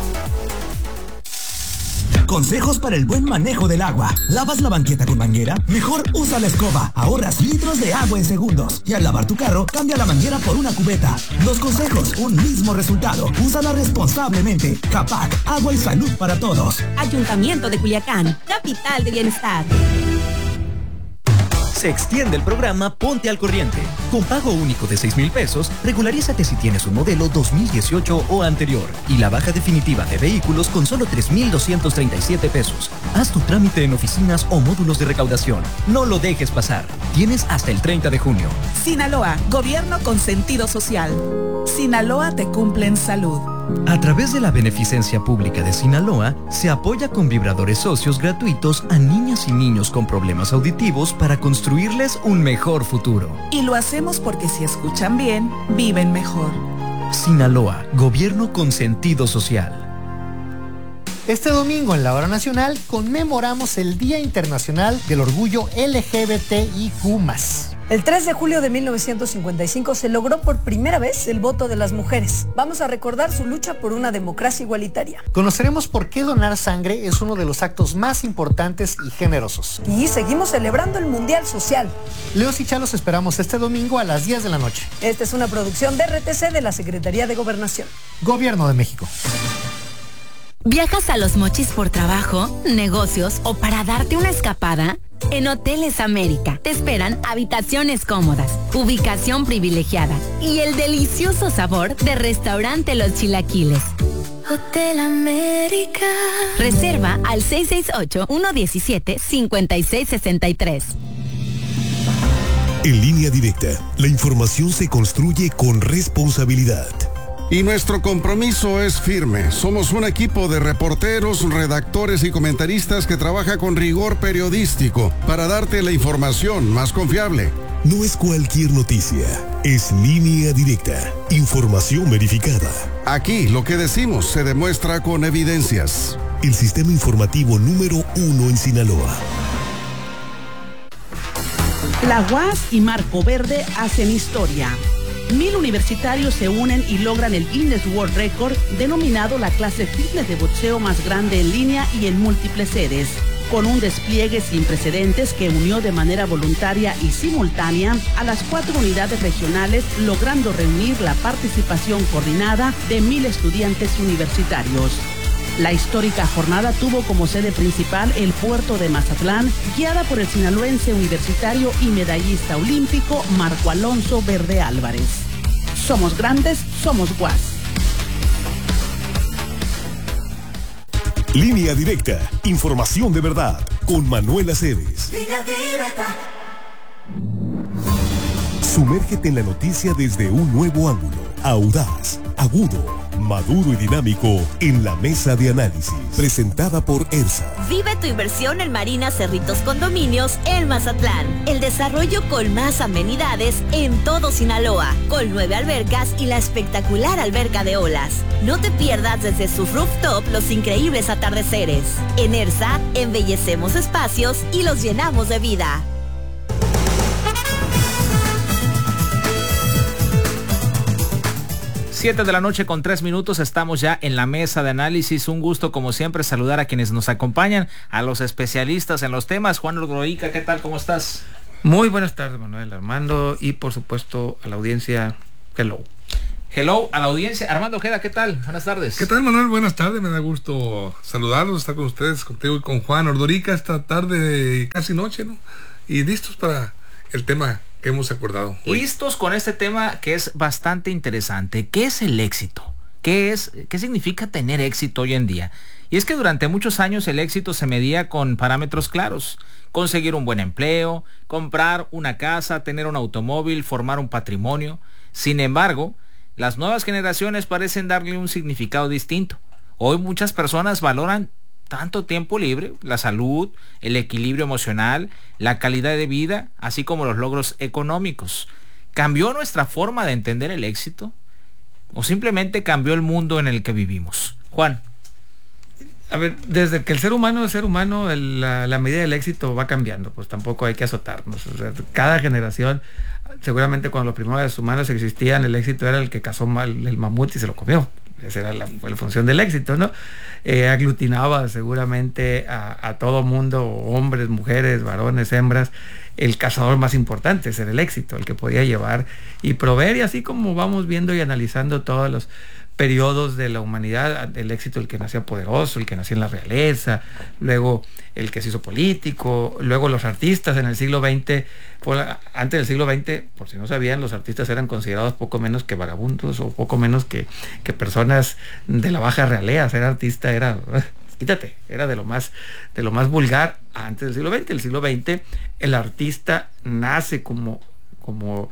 Consejos para el buen manejo del agua. ¿Lavas la banqueta con manguera? Mejor usa la escoba. Ahorras litros de agua en segundos. Y al lavar tu carro, cambia la manguera por una cubeta. Dos consejos, un mismo resultado. Úsala responsablemente. Capac, agua y salud para todos. Ayuntamiento de Culiacán, capital de bienestar. Se extiende el programa Ponte al Corriente. Con pago único de seis mil pesos, regularízate si tienes un modelo dos mil dieciocho o anterior. Y la baja definitiva de vehículos con solo tres mil doscientos treinta y siete pesos. Haz tu trámite en oficinas o módulos de recaudación. No lo dejes pasar. Tienes hasta el treinta de junio. Sinaloa, gobierno con sentido social. Sinaloa te cumple en salud. A través de la beneficencia pública de Sinaloa, se apoya con vibradores socios gratuitos a niñas y niños con problemas auditivos para construirles un mejor futuro. Y lo hacemos porque si escuchan bien, viven mejor. Sinaloa, gobierno con sentido social. Este domingo en la Hora Nacional conmemoramos el Día Internacional del Orgullo L G B T I Q más. El tres de julio de mil novecientos cincuenta y cinco se logró por primera vez el voto de las mujeres. Vamos a recordar su lucha por una democracia igualitaria. Conoceremos por qué donar sangre es uno de los actos más importantes y generosos. Y seguimos celebrando el Mundial Social. Leos y Chalos esperamos este domingo a las diez de la noche. Esta es una producción de R T C de la Secretaría de Gobernación. Gobierno de México. ¿Viajas a Los Mochis por trabajo, negocios o para darte una escapada? En Hoteles América te esperan habitaciones cómodas, ubicación privilegiada y el delicioso sabor de Restaurante Los Chilaquiles. Hotel América. Reserva al seis seis ocho, uno uno siete, cinco seis seis tres. En Línea Directa, la información se construye con responsabilidad. Y nuestro compromiso es firme. Somos un equipo de reporteros, redactores y comentaristas que trabaja con rigor periodístico para darte la información más confiable. No es cualquier noticia, es Línea Directa, información verificada. Aquí lo que decimos se demuestra con evidencias. El sistema informativo número uno en Sinaloa. La U A S y Marco Verde hacen historia. Mil universitarios se unen y logran el Guinness World Record, denominado la clase fitness de boxeo más grande en línea y en múltiples sedes. Con un despliegue sin precedentes que unió de manera voluntaria y simultánea a las cuatro unidades regionales, logrando reunir la participación coordinada de mil estudiantes universitarios. La histórica jornada tuvo como sede principal el puerto de Mazatlán, guiada por el sinaloense universitario y medallista olímpico Marco Alonso Verde Álvarez. Somos grandes, somos U A S. Línea Directa, información de verdad, con Manuel Aceves. Línea Directa. Sumérgete en la noticia desde un nuevo ángulo, audaz, agudo, maduro y dinámico en la mesa de análisis, presentada por ERSA. Vive tu inversión en Marina Cerritos Condominios en Mazatlán. El desarrollo con más amenidades en todo Sinaloa, con nueve albercas y la espectacular alberca de olas. No te pierdas desde su rooftop los increíbles atardeceres. En ERSA, embellecemos espacios y los llenamos de vida. Siete de la noche con tres minutos, estamos ya en la mesa de análisis. Un gusto, como siempre, saludar a quienes nos acompañan, a los especialistas en los temas. Juan Ordorica, ¿qué tal? ¿Cómo estás? Muy buenas tardes, Manuel, Armando, y por supuesto a la audiencia, hello. Hello a la audiencia. Armando Ojeda, ¿qué tal? Buenas tardes. ¿Qué tal, Manuel? Buenas tardes, me da gusto saludarlos, estar con ustedes, contigo y con Juan Ordorica esta tarde, casi noche, ¿no? Y listos para el tema que hemos acordado hoy. Listos con este tema que es bastante interesante. ¿Qué es el éxito? ¿Qué es, qué significa tener éxito hoy en día? Y es que durante muchos años el éxito se medía con parámetros claros. Conseguir un buen empleo, comprar una casa, tener un automóvil, formar un patrimonio. Sin embargo, las nuevas generaciones parecen darle un significado distinto. Hoy muchas personas valoran tanto tiempo libre, la salud, el equilibrio emocional, la calidad de vida, así como los logros económicos. ¿Cambió nuestra forma de entender el éxito? ¿O simplemente cambió el mundo en el que vivimos? Juan. A ver, desde que el ser humano es ser humano, el, la, la medida del éxito va cambiando, pues tampoco hay que azotarnos. O sea, cada generación, seguramente cuando los primeros humanos existían, el éxito era el que cazó mal el mamut y se lo comió. Esa era la, la función del éxito, ¿no? Eh, aglutinaba seguramente a, a todo mundo, hombres, mujeres, varones, hembras. El cazador más importante ese era el éxito, el que podía llevar y proveer, y así como vamos viendo y analizando todos los periodos de la humanidad, el éxito, el que nacía poderoso, el que nacía en la realeza, luego el que se hizo político, luego los artistas en el siglo veinte, por, antes del siglo veinte, por si no sabían, los artistas eran considerados poco menos que vagabundos o poco menos que, que personas de la baja realeza. Ser artista era, quítate, era de lo más, de lo más vulgar antes del siglo veinte. El siglo veinte, el artista nace como, como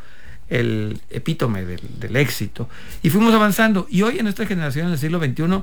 el epítome del, del éxito, y fuimos avanzando, y hoy en esta generación, en el siglo veintiuno,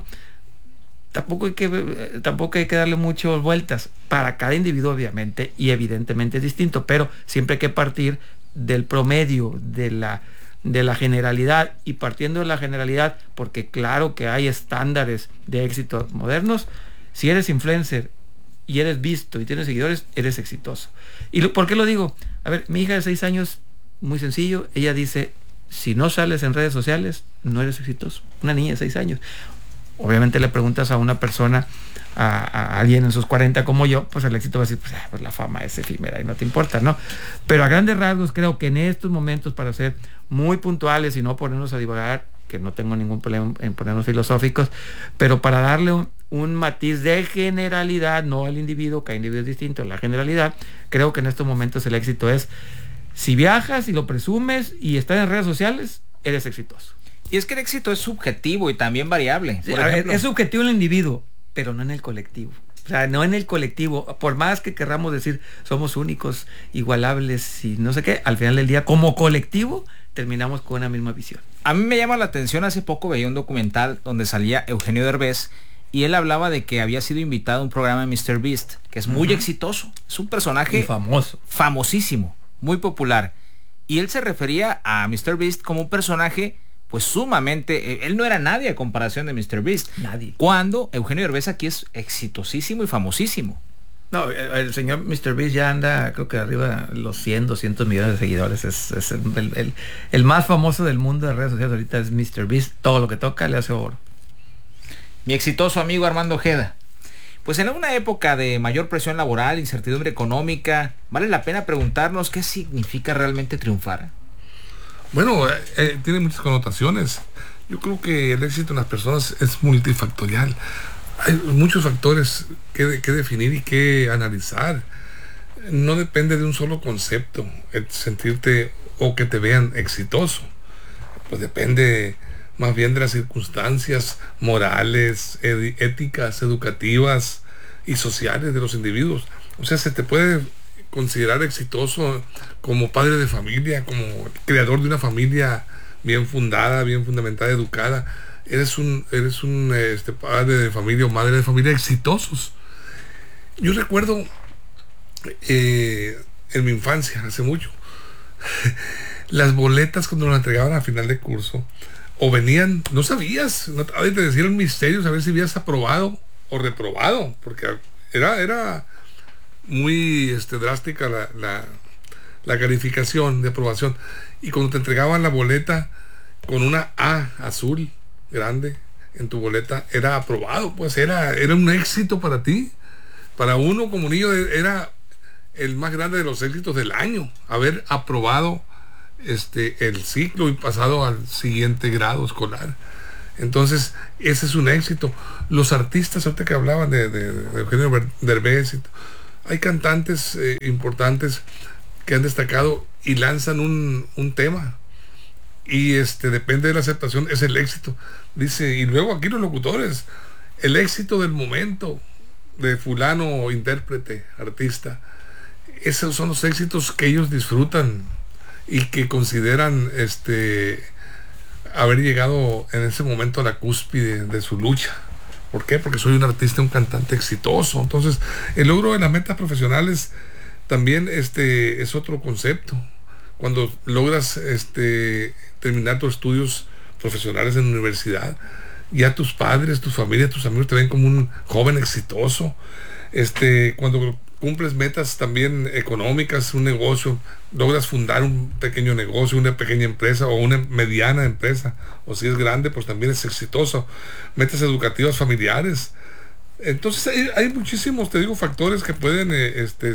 tampoco hay que tampoco hay que darle muchas vueltas. Para cada individuo, obviamente y evidentemente es distinto, pero siempre hay que partir del promedio, de la de la generalidad, y partiendo de la generalidad, porque claro que hay estándares de éxito modernos. Si eres influencer y eres visto y tienes seguidores, eres exitoso. ¿Y lo, por qué lo digo? A ver, mi hija de seis años, muy sencillo, ella dice: si no sales en redes sociales, no eres exitoso. Una niña de seis años. Obviamente le preguntas a una persona, a, a alguien en sus cuarenta como yo, pues el éxito va a decir, pues, pues la fama es efímera y no te importa, ¿no? Pero a grandes rasgos creo que en estos momentos, para ser muy puntuales y no ponernos a divagar, que no tengo ningún problema en ponernos filosóficos, pero para darle un, un matiz de generalidad, no al individuo, cada individuo es distinto, la generalidad, creo que en estos momentos el éxito es: si viajas y lo presumes y estás en redes sociales, eres exitoso. Y es que el éxito es subjetivo y también variable. Sí, ejemplo, es subjetivo en el individuo, pero no en el colectivo. O sea, no en el colectivo. Por más que querramos decir somos únicos, igualables y no sé qué, al final del día, como colectivo, terminamos con una misma visión. A mí me llama la atención, hace poco veía un documental donde salía Eugenio Derbez, y él hablaba de que había sido invitado a un programa de míster Beast, que es muy uh-huh. exitoso. Es un personaje y famoso, famosísimo, muy popular. Y él se refería a míster Beast como un personaje pues sumamente, él no era nadie a comparación de míster Beast. Nadie. Cuando Eugenio Derbez aquí es exitosísimo y famosísimo. No, el señor míster Beast ya anda, creo que arriba de los cien, doscientos millones de seguidores. Es, es el, el, el, el más famoso del mundo de redes sociales ahorita es míster Beast. Todo lo que toca le hace oro. Mi exitoso amigo Armando Ojeda. Pues en una época de mayor presión laboral, incertidumbre económica, vale la pena preguntarnos qué significa realmente triunfar. Bueno, eh, eh, tiene muchas connotaciones. Yo creo que el éxito en las personas es multifactorial. Hay muchos factores que, que definir y que analizar. No depende de un solo concepto, el sentirte o que te vean exitoso. Pues depende más bien de las circunstancias morales, ed- éticas, educativas y sociales de los individuos. O sea, se te puede considerar exitoso como padre de familia, como creador de una familia bien fundada, bien fundamentada, educada. Eres un, eres un este, padre de familia o madre de familia exitosos. Yo recuerdo eh, en mi infancia, hace mucho, las boletas cuando nos entregaban a final de curso, o venían, no sabías, no te decían un misterio saber si habías aprobado o reprobado, porque era, era muy este, drástica la, la, la calificación de aprobación. Y cuando te entregaban la boleta con una A azul grande en tu boleta, era aprobado, pues era, era un éxito para ti. Para uno como niño era el más grande de los éxitos del año, haber aprobado este el ciclo y pasado al siguiente grado escolar. Entonces ese es un éxito. Los artistas, ahorita que hablaban de, de, de Eugenio Derbez, hay cantantes eh, importantes que han destacado y lanzan un, un tema y este depende de la aceptación, es el éxito. Dice, y luego aquí los locutores, el éxito del momento de fulano intérprete, artista, esos son los éxitos que ellos disfrutan y que consideran este haber llegado en ese momento a la cúspide de su lucha. ¿Por qué? Porque soy un artista, un cantante exitoso. Entonces, el logro de las metas profesionales también este, es otro concepto. Cuando logras este, terminar tus estudios profesionales en la universidad, ya tus padres, tus familias, tus amigos te ven como un joven exitoso. Este, cuando cumples metas también económicas, un negocio, logras fundar un pequeño negocio, una pequeña empresa o una mediana empresa, o si es grande, pues también es exitoso. Metas educativas familiares. Entonces hay, hay muchísimos, te digo, factores que pueden eh, este,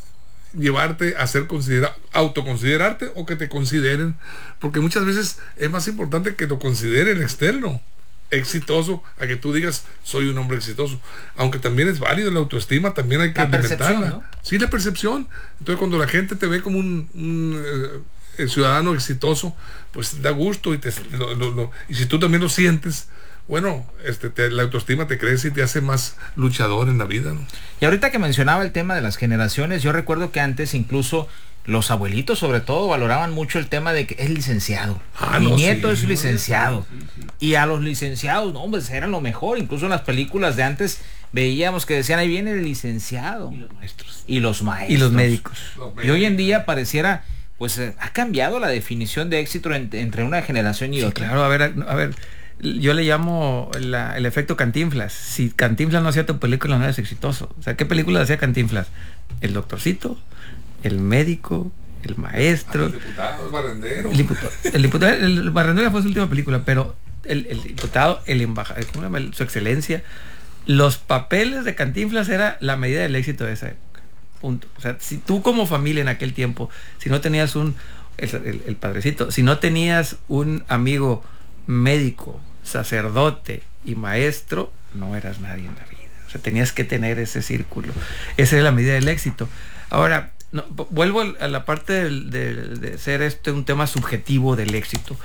llevarte a ser considera, autoconsiderarte o que te consideren, porque muchas veces es más importante que lo considere el externo exitoso a que tú digas soy un hombre exitoso, aunque también es válido la autoestima, también hay que la alimentarla, ¿no? Sí, la percepción. Entonces cuando la gente te ve como un, un eh, ciudadano exitoso, pues da gusto y te lo, lo, lo, y si tú también lo sientes, bueno, este te, la autoestima te crece y te hace más luchador en la vida, ¿no? Y ahorita que mencionaba el tema de las generaciones, yo recuerdo que antes incluso los abuelitos sobre todo valoraban mucho el tema de que es licenciado. Ah, Mi no, nieto sí, es licenciado. sí, sí. Y a los licenciados, no, hombre, eran lo mejor. Incluso en las películas de antes veíamos que decían, ahí viene el licenciado. Y los maestros. Y los maestros. Y los médicos. Y hoy en día pareciera, pues eh, ha cambiado la definición de éxito en, entre una generación y Sí, otra. claro, a ver, a ver, yo le llamo la, el efecto Cantinflas. Si Cantinflas no hacía tu película, no eres exitoso. O sea, ¿qué película hacía Cantinflas? El doctorcito, el médico, el maestro, el diputado, el barrendero. El diputado, el, diputado, el barrendero fue su última película, pero el, el diputado, el embajador, ¿cómo se llama? Su excelencia, los papeles de Cantinflas era la medida del éxito de esa época. Punto. O sea, si tú como familia en aquel tiempo, si no tenías un, el, el, el padrecito, si no tenías un amigo médico, sacerdote y maestro, no eras nadie en la vida. O sea, tenías que tener ese círculo. Esa es la medida del éxito. Ahora, no, vuelvo a la parte de, de, de ser este un tema subjetivo del éxito.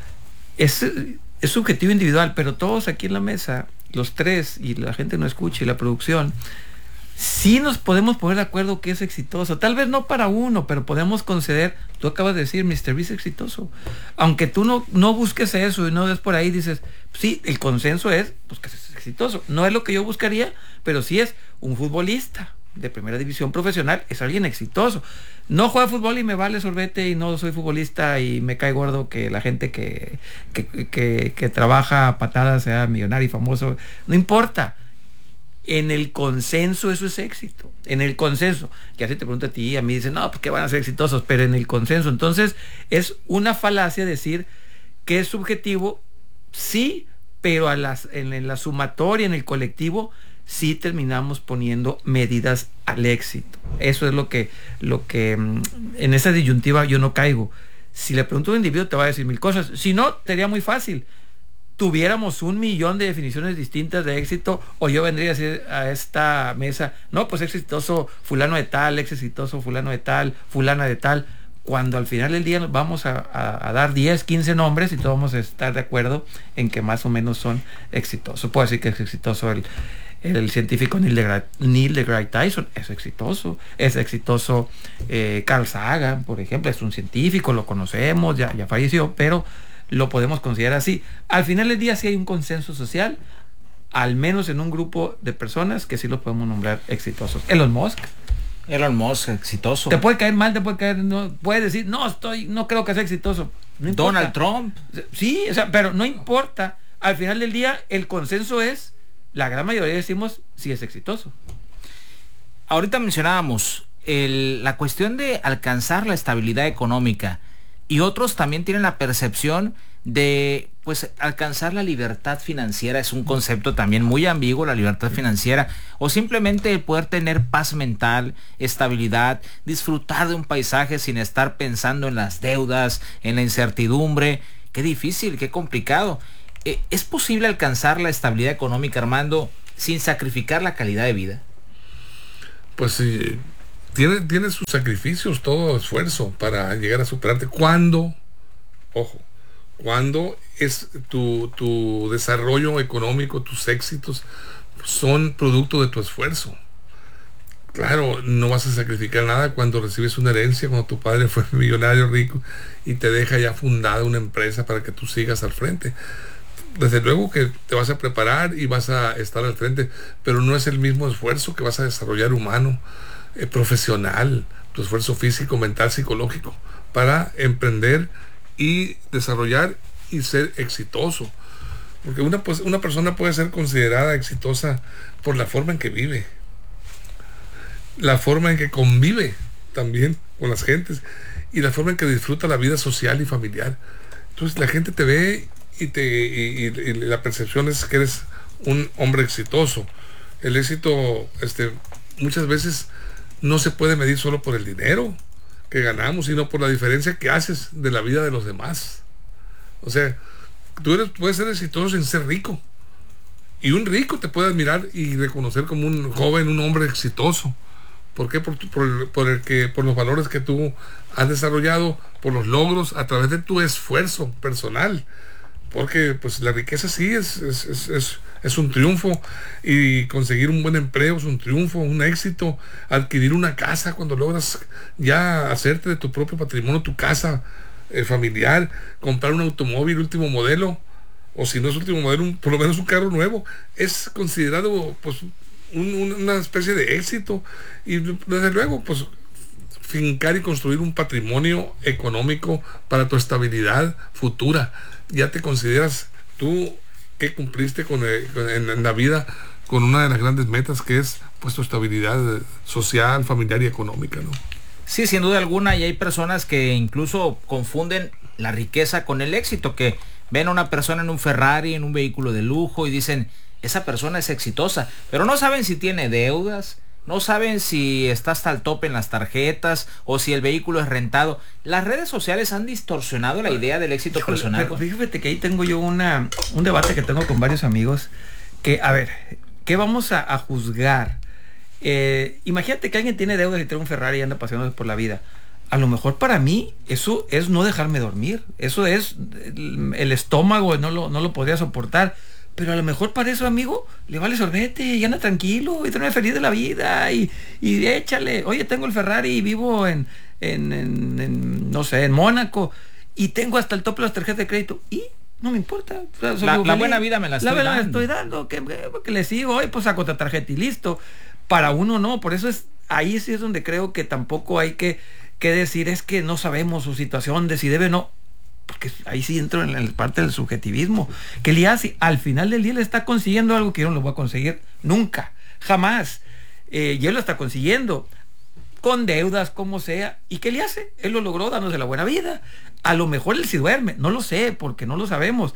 Es, es subjetivo individual, pero todos aquí en la mesa, los tres, y la gente no escucha, y la producción, sí nos podemos poner de acuerdo que es exitoso. Tal vez no para uno, pero podemos conceder, tú acabas de decir, mister Beast es exitoso. Aunque tú no, no busques eso y no ves por ahí, dices, sí, el consenso es pues, que es exitoso. No es lo que yo buscaría, pero sí es un futbolista de primera división profesional, es alguien exitoso. No juega fútbol y me vale sorbete y no soy futbolista y me cae gordo que la gente que, que, que, que trabaja a patadas sea millonario y famoso. No importa. En el consenso eso es éxito. En el consenso. Ya se te pregunta a ti y a mí, dicen, no, pues que van a ser exitosos, pero en el consenso. Entonces es una falacia decir que es subjetivo, sí, pero a las, en, en la sumatoria, en el colectivo, sí terminamos poniendo medidas al éxito. Eso es lo que, lo que en esa disyuntiva yo no caigo. Si le pregunto a un individuo te va a decir mil cosas. Si no, sería muy fácil. Tuviéramos un millón de definiciones distintas de éxito, o yo vendría a decir a esta mesa, no, pues exitoso fulano de tal, exitoso fulano de tal, fulana de tal, cuando al final del día vamos a, a, a dar diez, quince nombres y todos vamos a estar de acuerdo en que más o menos son exitosos. Puedo decir que es exitoso el El científico Neil deGrasse, Neil deGrasse Tyson, es exitoso. Es exitoso eh, Carl Sagan, por ejemplo, es un científico, lo conocemos, ya, ya falleció, pero lo podemos considerar así. Al final del día sí hay un consenso social, al menos en un grupo de personas que sí lo podemos nombrar exitosos. Elon Musk. Elon Musk, exitoso. Te puede caer mal, te puede caer, no, puedes decir, no, estoy, no creo que sea exitoso. No Donald Trump. Sí, o sea, pero no importa. Al final del día, el consenso es, la gran mayoría decimos si es exitoso. Ahorita mencionábamos el, la cuestión de alcanzar la estabilidad económica. y otros también tienen la percepción de pues alcanzar la libertad financiera. Es un concepto también muy ambiguo, la libertad financiera, o simplemente el poder tener paz mental, estabilidad, disfrutar de un paisaje sin estar pensando en las deudas, en la incertidumbre. Qué difícil, qué complicado. Eh, ¿Es posible alcanzar la estabilidad económica, Armando, sin sacrificar la calidad de vida? Pues sí, tiene, tiene sus sacrificios, todo esfuerzo para llegar a superarte. ¿Cuándo? Ojo, cuando es tu, tu desarrollo económico, tus éxitos son producto de tu esfuerzo. Claro, no vas a sacrificar nada cuando recibes una herencia, cuando tu padre fue millonario rico y te deja ya fundada una empresa para que tú sigas al frente. Desde luego que te vas a preparar y vas a estar al frente, pero no es el mismo esfuerzo que vas a desarrollar humano, eh, profesional, tu esfuerzo físico, mental, psicológico, para emprender y desarrollar y ser exitoso. Porque una, pues, una persona puede ser considerada exitosa por la forma en que vive, la forma en que convive también con las gentes y la forma en que disfruta la vida social y familiar. Entonces la gente te ve y, te, y, y, y la percepción es que eres un hombre exitoso. El éxito este, muchas veces no se puede medir solo por el dinero que ganamos, sino por la diferencia que haces de la vida de los demás. O sea, tú eres, puedes ser exitoso sin ser rico, y un rico te puede admirar y reconocer como un joven, un hombre exitoso. ¿Por qué? Por, por, por, el que, por los valores que tú has desarrollado, por los logros a través de tu esfuerzo personal. Porque pues la riqueza sí es, es, es, es, es un triunfo, y conseguir un buen empleo es un triunfo, un éxito. Adquirir una casa, cuando logras ya hacerte de tu propio patrimonio, tu casa eh, familiar, comprar un automóvil último modelo, o si no es último modelo, un, por lo menos un carro nuevo, es considerado pues un, un, una especie de éxito. Y desde luego pues fincar y construir un patrimonio económico para tu estabilidad futura. Ya te consideras tú que cumpliste con, el, con en, en la vida con una de las grandes metas, que es pues tu estabilidad social, familiar y económica, ¿no? Sí, sin duda alguna, y hay personas que incluso confunden la riqueza con el éxito, que ven a una persona en un Ferrari, en un vehículo de lujo, y dicen, esa persona es exitosa, pero no saben si tiene deudas, no saben si está hasta el tope en las tarjetas o si el vehículo es rentado. Las redes sociales han distorsionado la idea del éxito Híjole, personal. Pero fíjate que ahí tengo yo una, un debate que tengo con varios amigos, que, a ver, ¿qué vamos a, a juzgar? Eh, imagínate que alguien tiene deudas y tiene un Ferrari y anda paseándose por la vida. A lo mejor para mí eso es no dejarme dormir. Eso es el, el estómago, no lo, no lo podría soportar. Pero a lo mejor para eso, amigo, le vale sorbete y anda tranquilo y tener feliz de la vida y, y échale. Oye, tengo el Ferrari y vivo en, en, en, en, no sé, en Mónaco, y tengo hasta el tope de las tarjetas de crédito y no me importa. O sea, la, la buena vida me la estoy la dando. La estoy dando, que, que, que le sigo, hoy pues saco otra tarjeta y listo. Para uno no, por eso es, ahí sí es donde creo que tampoco hay que, que decir es que no sabemos su situación, de si debe o no. Porque ahí sí entro en la parte del subjetivismo. Que le hace, al final del día le está consiguiendo algo que yo no lo voy a conseguir nunca, jamás. Eh, y él lo está consiguiendo, con deudas, como sea. ¿Y qué le hace? Él lo logró dándose la buena vida. A lo mejor él sí duerme, no lo sé, porque no lo sabemos.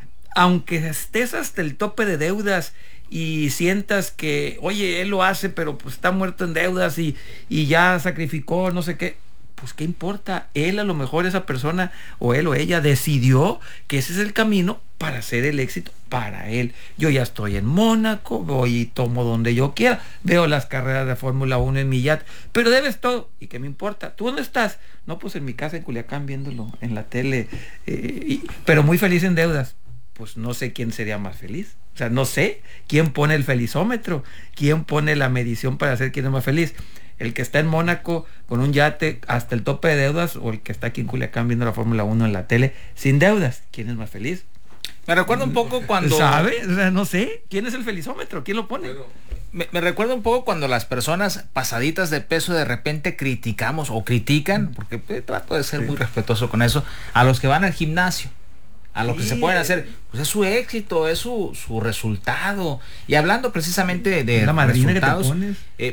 Aunque estés hasta el tope de deudas y sientas que, oye, él lo hace, pero pues está muerto en deudas y, y ya sacrificó, no sé qué. Pues qué importa, él a lo mejor, esa persona o él o ella decidió que ese es el camino para hacer el éxito para él. Yo ya estoy en Mónaco, voy y tomo donde yo quiera, veo las carreras de Fórmula uno en mi yate, pero debes todo, ¿y qué me importa? ¿Tú dónde estás? No, pues en mi casa en Culiacán viéndolo en la tele, eh, y, pero muy feliz en deudas. Pues no sé quién sería más feliz. O sea, no sé quién pone el felizómetro, quién pone la medición para hacer quién es más feliz. El que está en Mónaco con un yate hasta el tope de deudas, o el que está aquí en Culiacán viendo la Fórmula uno en la tele sin deudas. ¿Quién es más feliz? Me recuerda un poco cuando... ¿Sabe? O sea, no sé. ¿Quién es el felizómetro? ¿Quién lo pone? Me, me recuerda un poco cuando las personas pasaditas de peso de repente criticamos o critican, porque pues, trato de ser sí. muy respetuoso con eso, a los que van al gimnasio, a lo sí. que se pueden hacer, pues es su éxito, es su, su resultado. Y hablando precisamente de la madrina resultados, que te pones. Eh,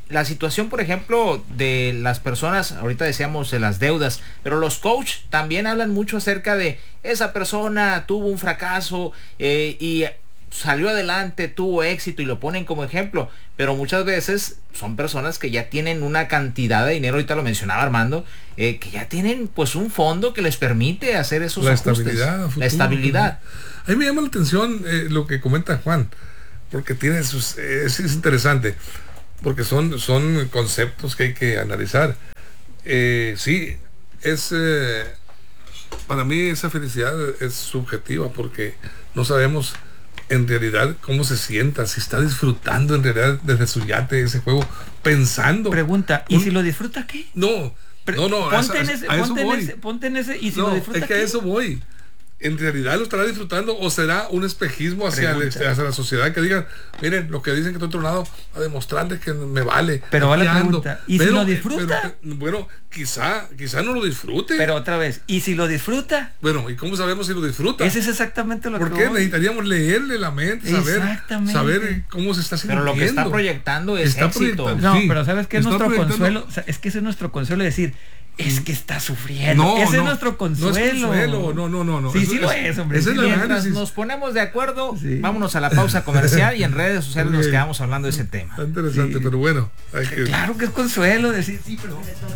la situación, por ejemplo, de las personas, ahorita decíamos de las deudas, pero los coach también hablan mucho acerca de esa persona tuvo un fracaso eh, y salió adelante, tuvo éxito y lo ponen como ejemplo, pero muchas veces son personas que ya tienen una cantidad de dinero, ahorita lo mencionaba Armando, eh, que ya tienen pues un fondo que les permite hacer esos la ajustes. Estabilidad, futuro, la estabilidad. A mí me llama la atención eh, lo que comenta Juan, porque tiene sus, eh, es, es interesante, porque son, son conceptos que hay que analizar. Eh, sí, es eh, para mí esa felicidad es subjetiva, porque no sabemos en realidad cómo se sienta, si está disfrutando en realidad desde su yate ese juego, pensando. Pregunta, ¿y un, si lo disfruta qué? No, no, no, ponte, a, en ese, a eso ponte, voy. en ese, ponte en ese, y si no, lo disfruta es que ¿qué? a eso voy. ¿En realidad lo estará disfrutando o será un espejismo hacia, el, hacia la sociedad que digan, miren, los que dicen que estoy tronado, a demostrarles que me vale? Pero va la pregunta, ¿y pero, si lo disfruta? Pero, bueno, quizá, quizá no lo disfrute. Pero otra vez, ¿y si lo disfruta? Bueno, ¿y cómo sabemos si lo disfruta? Ese es exactamente lo ¿Por que qué? voy. Necesitaríamos leerle la mente, saber, saber cómo se está sintiendo. Pero lo que está proyectando es está éxito. Proyectando, no, sí, pero ¿sabes qué es nuestro consuelo? O sea, es que ese es nuestro consuelo, decir, es que está sufriendo. No, ese no, es nuestro consuelo. No es consuelo, no, no, no. no. Sí, eso, sí lo es, es, hombre. Esa Sí, es la mientras nos ponemos de acuerdo, sí. vámonos a la pausa comercial y en redes sociales okay. nos quedamos hablando de ese tema. Está interesante, sí. pero bueno. Hay que... Claro que es consuelo decir, sí, pero...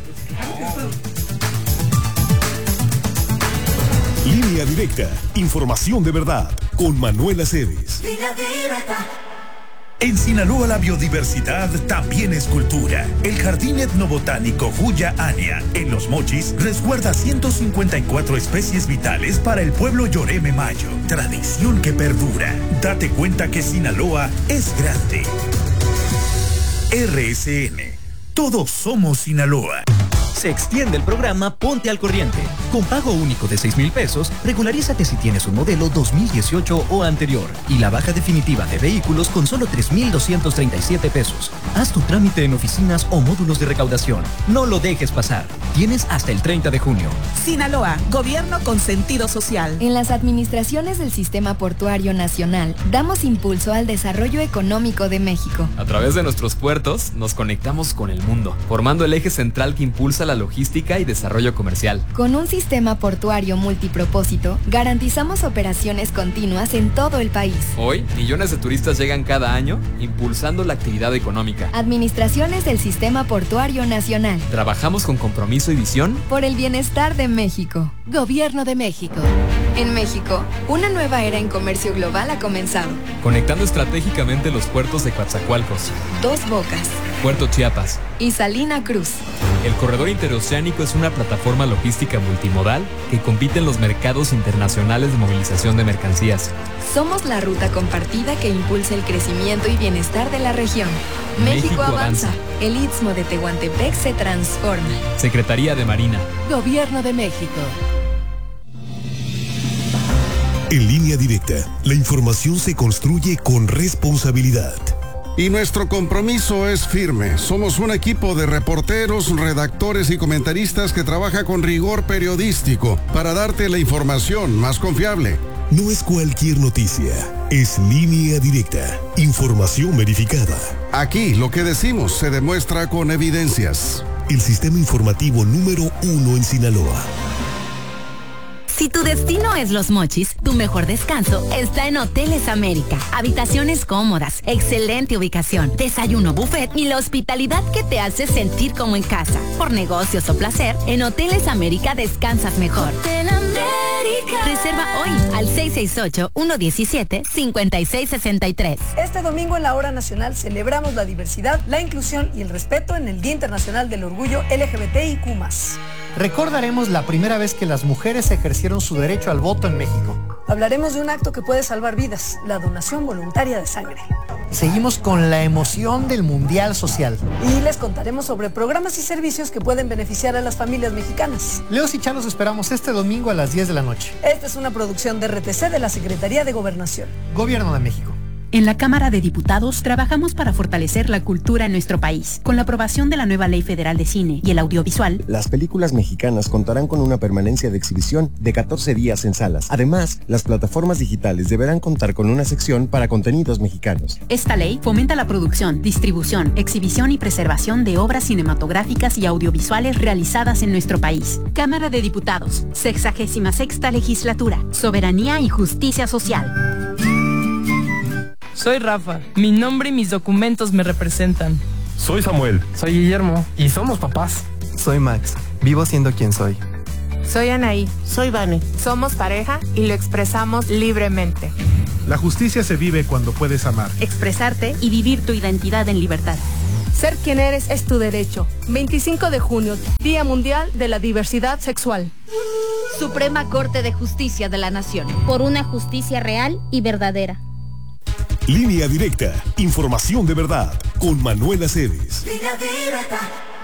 Línea Directa, información de verdad, con Manuel Aceves. Línea Directa. En Sinaloa la biodiversidad también es cultura. El Jardín Etnobotánico Huya Ania, en Los Mochis, resguarda ciento cincuenta y cuatro especies vitales para el pueblo Yoreme Mayo. Tradición que perdura. Date cuenta que Sinaloa es grande. R S N. Todos somos Sinaloa. Se extiende el programa Ponte al Corriente. Con pago único de seis mil pesos, regularízate si tienes un modelo dos mil dieciocho o anterior. Y la baja definitiva de vehículos con solo tres mil doscientos treinta y siete pesos. Haz tu trámite en oficinas o módulos de recaudación. No lo dejes pasar. Tienes hasta el treinta de junio. Sinaloa, gobierno con sentido social. En las administraciones del Sistema Portuario Nacional, damos impulso al desarrollo económico de México. A través de nuestros puertos, nos conectamos con el mundo, formando el eje central que impulsa la logística y desarrollo comercial. Con un sistema portuario multipropósito, garantizamos operaciones continuas en todo el país. Hoy, millones de turistas llegan cada año, impulsando la actividad económica. Administraciones del Sistema Portuario Nacional. Trabajamos con compromiso y visión por el bienestar de México. Gobierno de México. En México, una nueva era en comercio global ha comenzado. Conectando estratégicamente los puertos de Coatzacoalcos, Dos Bocas, Puerto Chiapas y Salina Cruz. El corredor interoceánico es una plataforma logística multimodal que compite en los mercados internacionales de movilización de mercancías. Somos la ruta compartida que impulsa el crecimiento y bienestar de la región. México, México avanza. avanza. El Istmo de Tehuantepec se transforma. Secretaría de Marina. Gobierno de México. En Línea Directa, la información se construye con responsabilidad. Y nuestro compromiso es firme. Somos un equipo de reporteros, redactores y comentaristas que trabaja con rigor periodístico para darte la información más confiable. No es cualquier noticia, es Línea Directa, información verificada. Aquí lo que decimos se demuestra con evidencias. El sistema informativo número uno en Sinaloa. Si tu destino es Los Mochis, tu mejor descanso está en Hoteles América. Habitaciones cómodas, excelente ubicación, desayuno buffet y la hospitalidad que te hace sentir como en casa. Por negocios o placer, en Hoteles América descansas mejor. Hotel América. Reserva hoy al seis seis ocho, uno uno siete, cinco seis seis tres. Este domingo en la Hora Nacional celebramos la diversidad, la inclusión y el respeto en el Día Internacional del Orgullo L G B T I Q más. Recordaremos la primera vez que las mujeres ejercieron su derecho al voto en México. Hablaremos de un acto que puede salvar vidas, la donación voluntaria de sangre. Seguimos con la emoción del Mundial Social. Y les contaremos sobre programas y servicios que pueden beneficiar a las familias mexicanas. Leos y Chá los esperamos este domingo a las diez de la noche. Esta es una producción de R T C de la Secretaría de Gobernación. Gobierno de México. En la Cámara de Diputados trabajamos para fortalecer la cultura en nuestro país. Con la aprobación de la nueva Ley Federal de Cine y el Audiovisual, las películas mexicanas contarán con una permanencia de exhibición de catorce días en salas. Además, las plataformas digitales deberán contar con una sección para contenidos mexicanos. Esta ley fomenta la producción, distribución, exhibición y preservación de obras cinematográficas y audiovisuales realizadas en nuestro país. Cámara de Diputados, sexagésima sexta legislatura, soberanía y justicia social. Soy Rafa, mi nombre y mis documentos me representan. Soy Samuel. Soy Guillermo y somos papás. Soy Max, vivo siendo quien soy. Soy Anaí. Soy Vane. Somos pareja y lo expresamos libremente. La justicia se vive cuando puedes amar, expresarte y vivir tu identidad en libertad. Ser quien eres es tu derecho. veinticinco de junio, Día Mundial de la Diversidad Sexual. Suprema Corte de Justicia de la Nación. Por una justicia real y verdadera. Línea Directa, información de verdad, con Manuel Aceves. Línea Directa.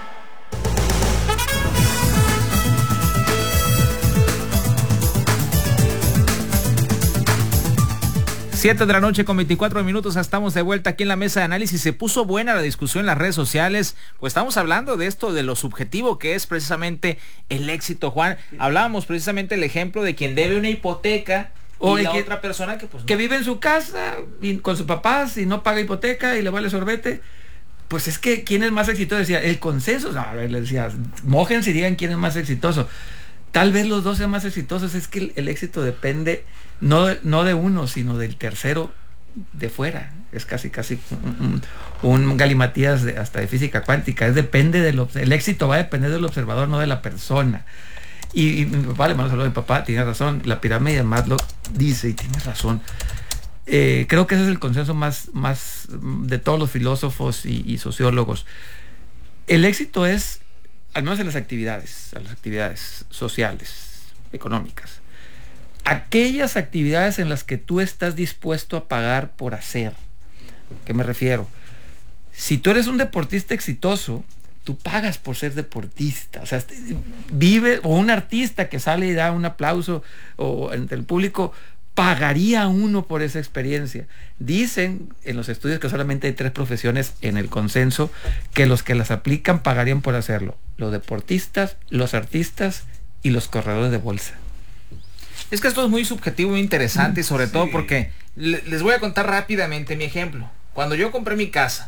siete de la noche con veinticuatro minutos, estamos de vuelta aquí en la mesa de análisis. Se puso buena la discusión en las redes sociales, pues estamos hablando de esto, de lo subjetivo que es precisamente el éxito, Juan. Hablábamos precisamente el ejemplo de quien debe una hipoteca o y la que, otra persona que pues no. que vive en su casa y con sus papás y no paga hipoteca y le vale sorbete. Pues es que quién es más exitoso, decía, el consenso, no, a ver, le decía, mójense y digan quién es más exitoso. Tal vez los dos sean más exitosos, es que el, el éxito depende no, no de uno, sino del tercero de fuera. Es casi casi un, un, un galimatías de, hasta de física cuántica. Es depende del el éxito va a depender del observador, no de la persona. Y, y mi papá, le mando saludos a mi papá, tiene razón, la pirámide de Maslow dice, y tiene razón. Eh, creo que ese es el consenso más, más de todos los filósofos y, y sociólogos. El éxito es, al menos en las actividades, en las actividades sociales, económicas, aquellas actividades en las que tú estás dispuesto a pagar por hacer. ¿A qué me refiero? Si tú eres un deportista exitoso, tú pagas por ser deportista. O sea, vive, o un artista que sale y da un aplauso o entre el público, pagaría uno por esa experiencia. Dicen en los estudios que solamente hay tres profesiones en el consenso que los que las aplican pagarían por hacerlo: los deportistas, los artistas y los corredores de bolsa. Es que esto es muy subjetivo, muy interesante, y sobre sí. todo porque le, les voy a contar rápidamente mi ejemplo. Cuando yo compré mi casa,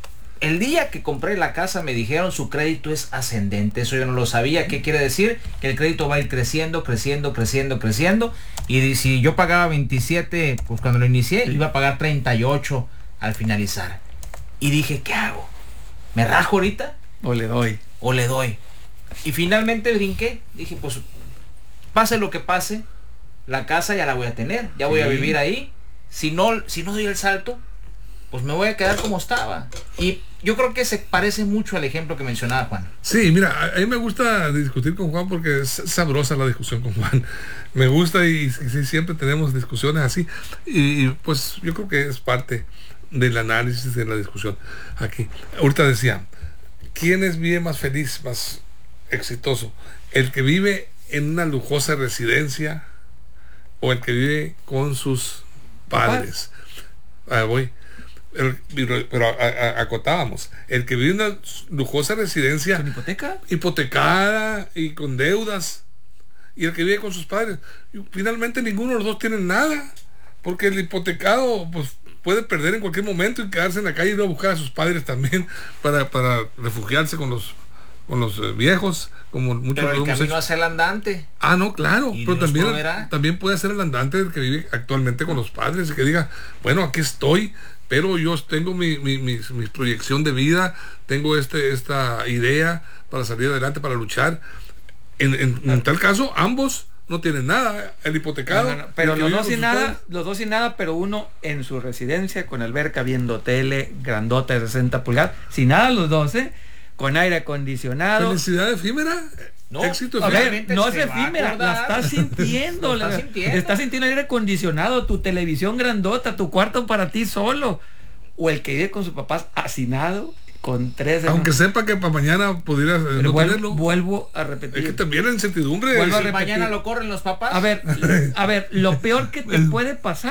el día que compré la casa me dijeron su crédito es ascendente. Eso yo no lo sabía. ¿Qué quiere decir? Que el crédito va a ir creciendo, creciendo, creciendo, creciendo. Y si yo pagaba veintisiete, pues cuando lo inicié, iba a pagar treinta y ocho al finalizar. Y dije, ¿qué hago? ¿Me rajo ahorita? O le doy. O le doy. Y finalmente brinqué. Dije, pues pase lo que pase, la casa ya la voy a tener. Ya voy sí. a vivir ahí. Si no, si no doy el salto, pues me voy a quedar como estaba. Y yo creo que se parece mucho al ejemplo que mencionaba Juan. Sí, mira, a mí me gusta discutir con Juan porque es sabrosa la discusión con Juan. Me gusta y, y siempre tenemos discusiones así. Y, y pues yo creo que es parte del análisis de la discusión aquí. Ahorita decía, ¿quién es vive más feliz, más exitoso? ¿El que vive en una lujosa residencia o el que vive con sus padres? Ah, voy. El, pero a, a, acotábamos, el que vive en una lujosa residencia ¿con hipoteca? hipotecada y con deudas, y el que vive con sus padres, y finalmente ninguno de los dos tiene nada, porque el hipotecado pues puede perder en cualquier momento y quedarse en la calle y ir a buscar a sus padres también para, para refugiarse con los con los eh, viejos, como muchos. Pero el camino hacia el andante. Ah, no, claro, pero también, también puede ser el andante el que vive actualmente con los padres y que diga, bueno, aquí estoy, pero yo tengo mi, mi, mi, mi proyección de vida, tengo este esta idea para salir adelante, para luchar. En, en, en tal caso, ambos no tienen nada, el hipotecado. No, no, no, pero los dos sin nada, padres. los dos sin nada, pero uno en su residencia con alberca, viendo tele, grandota de sesenta pulgadas, sin nada los dos, ¿eh? Con aire acondicionado. ¿Felicidad efímera? No, éxito a ver, no es efímera, la estás sintiendo, la, estás sintiendo. Estás sintiendo el aire acondicionado, tu televisión grandota, tu cuarto para ti solo. O el que vive con sus papás hacinado, con tres... Aunque sepa que para mañana pudiera eh, no vuelvo, tenerlo. Vuelvo a repetir. Es que también la incertidumbre. Vuelvo a repetir. Mañana lo corren los papás. A ver, a ver, lo peor que te puede pasar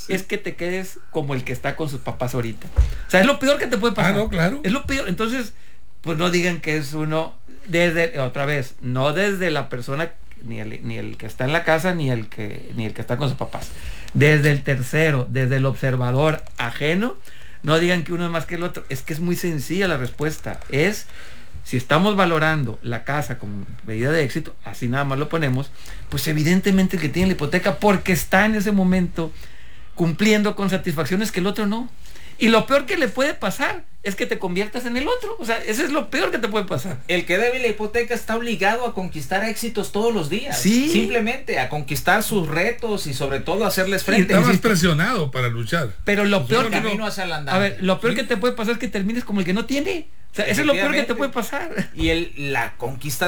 sí. es que te quedes como el que está con sus papás ahorita. O sea, es lo peor que te puede pasar. Ah, no, claro. Es lo peor. Entonces, pues no digan que es uno desde, otra vez, no desde la persona, ni el, ni el que está en la casa, ni el que, ni el que está con sus papás. Desde el tercero, desde el observador ajeno, no digan que uno es más que el otro. Es que es muy sencilla la respuesta. Es, si estamos valorando la casa como medida de éxito, así nada más lo ponemos, pues evidentemente el que tiene la hipoteca, porque está en ese momento cumpliendo con satisfacciones que el otro no. Y lo peor que le puede pasar es que te conviertas en el otro. O sea, eso es lo peor que te puede pasar. El que debe la hipoteca está obligado a conquistar éxitos todos los días. Sí. Simplemente a conquistar sus retos y sobre todo a hacerles frente. Y está más presionado para luchar. Pero lo pues peor que camino hacia el andar. A ver, lo peor sí. que te puede pasar es que termines como el que no tiene. O sea, eso es lo peor que te puede pasar. Y el, la conquista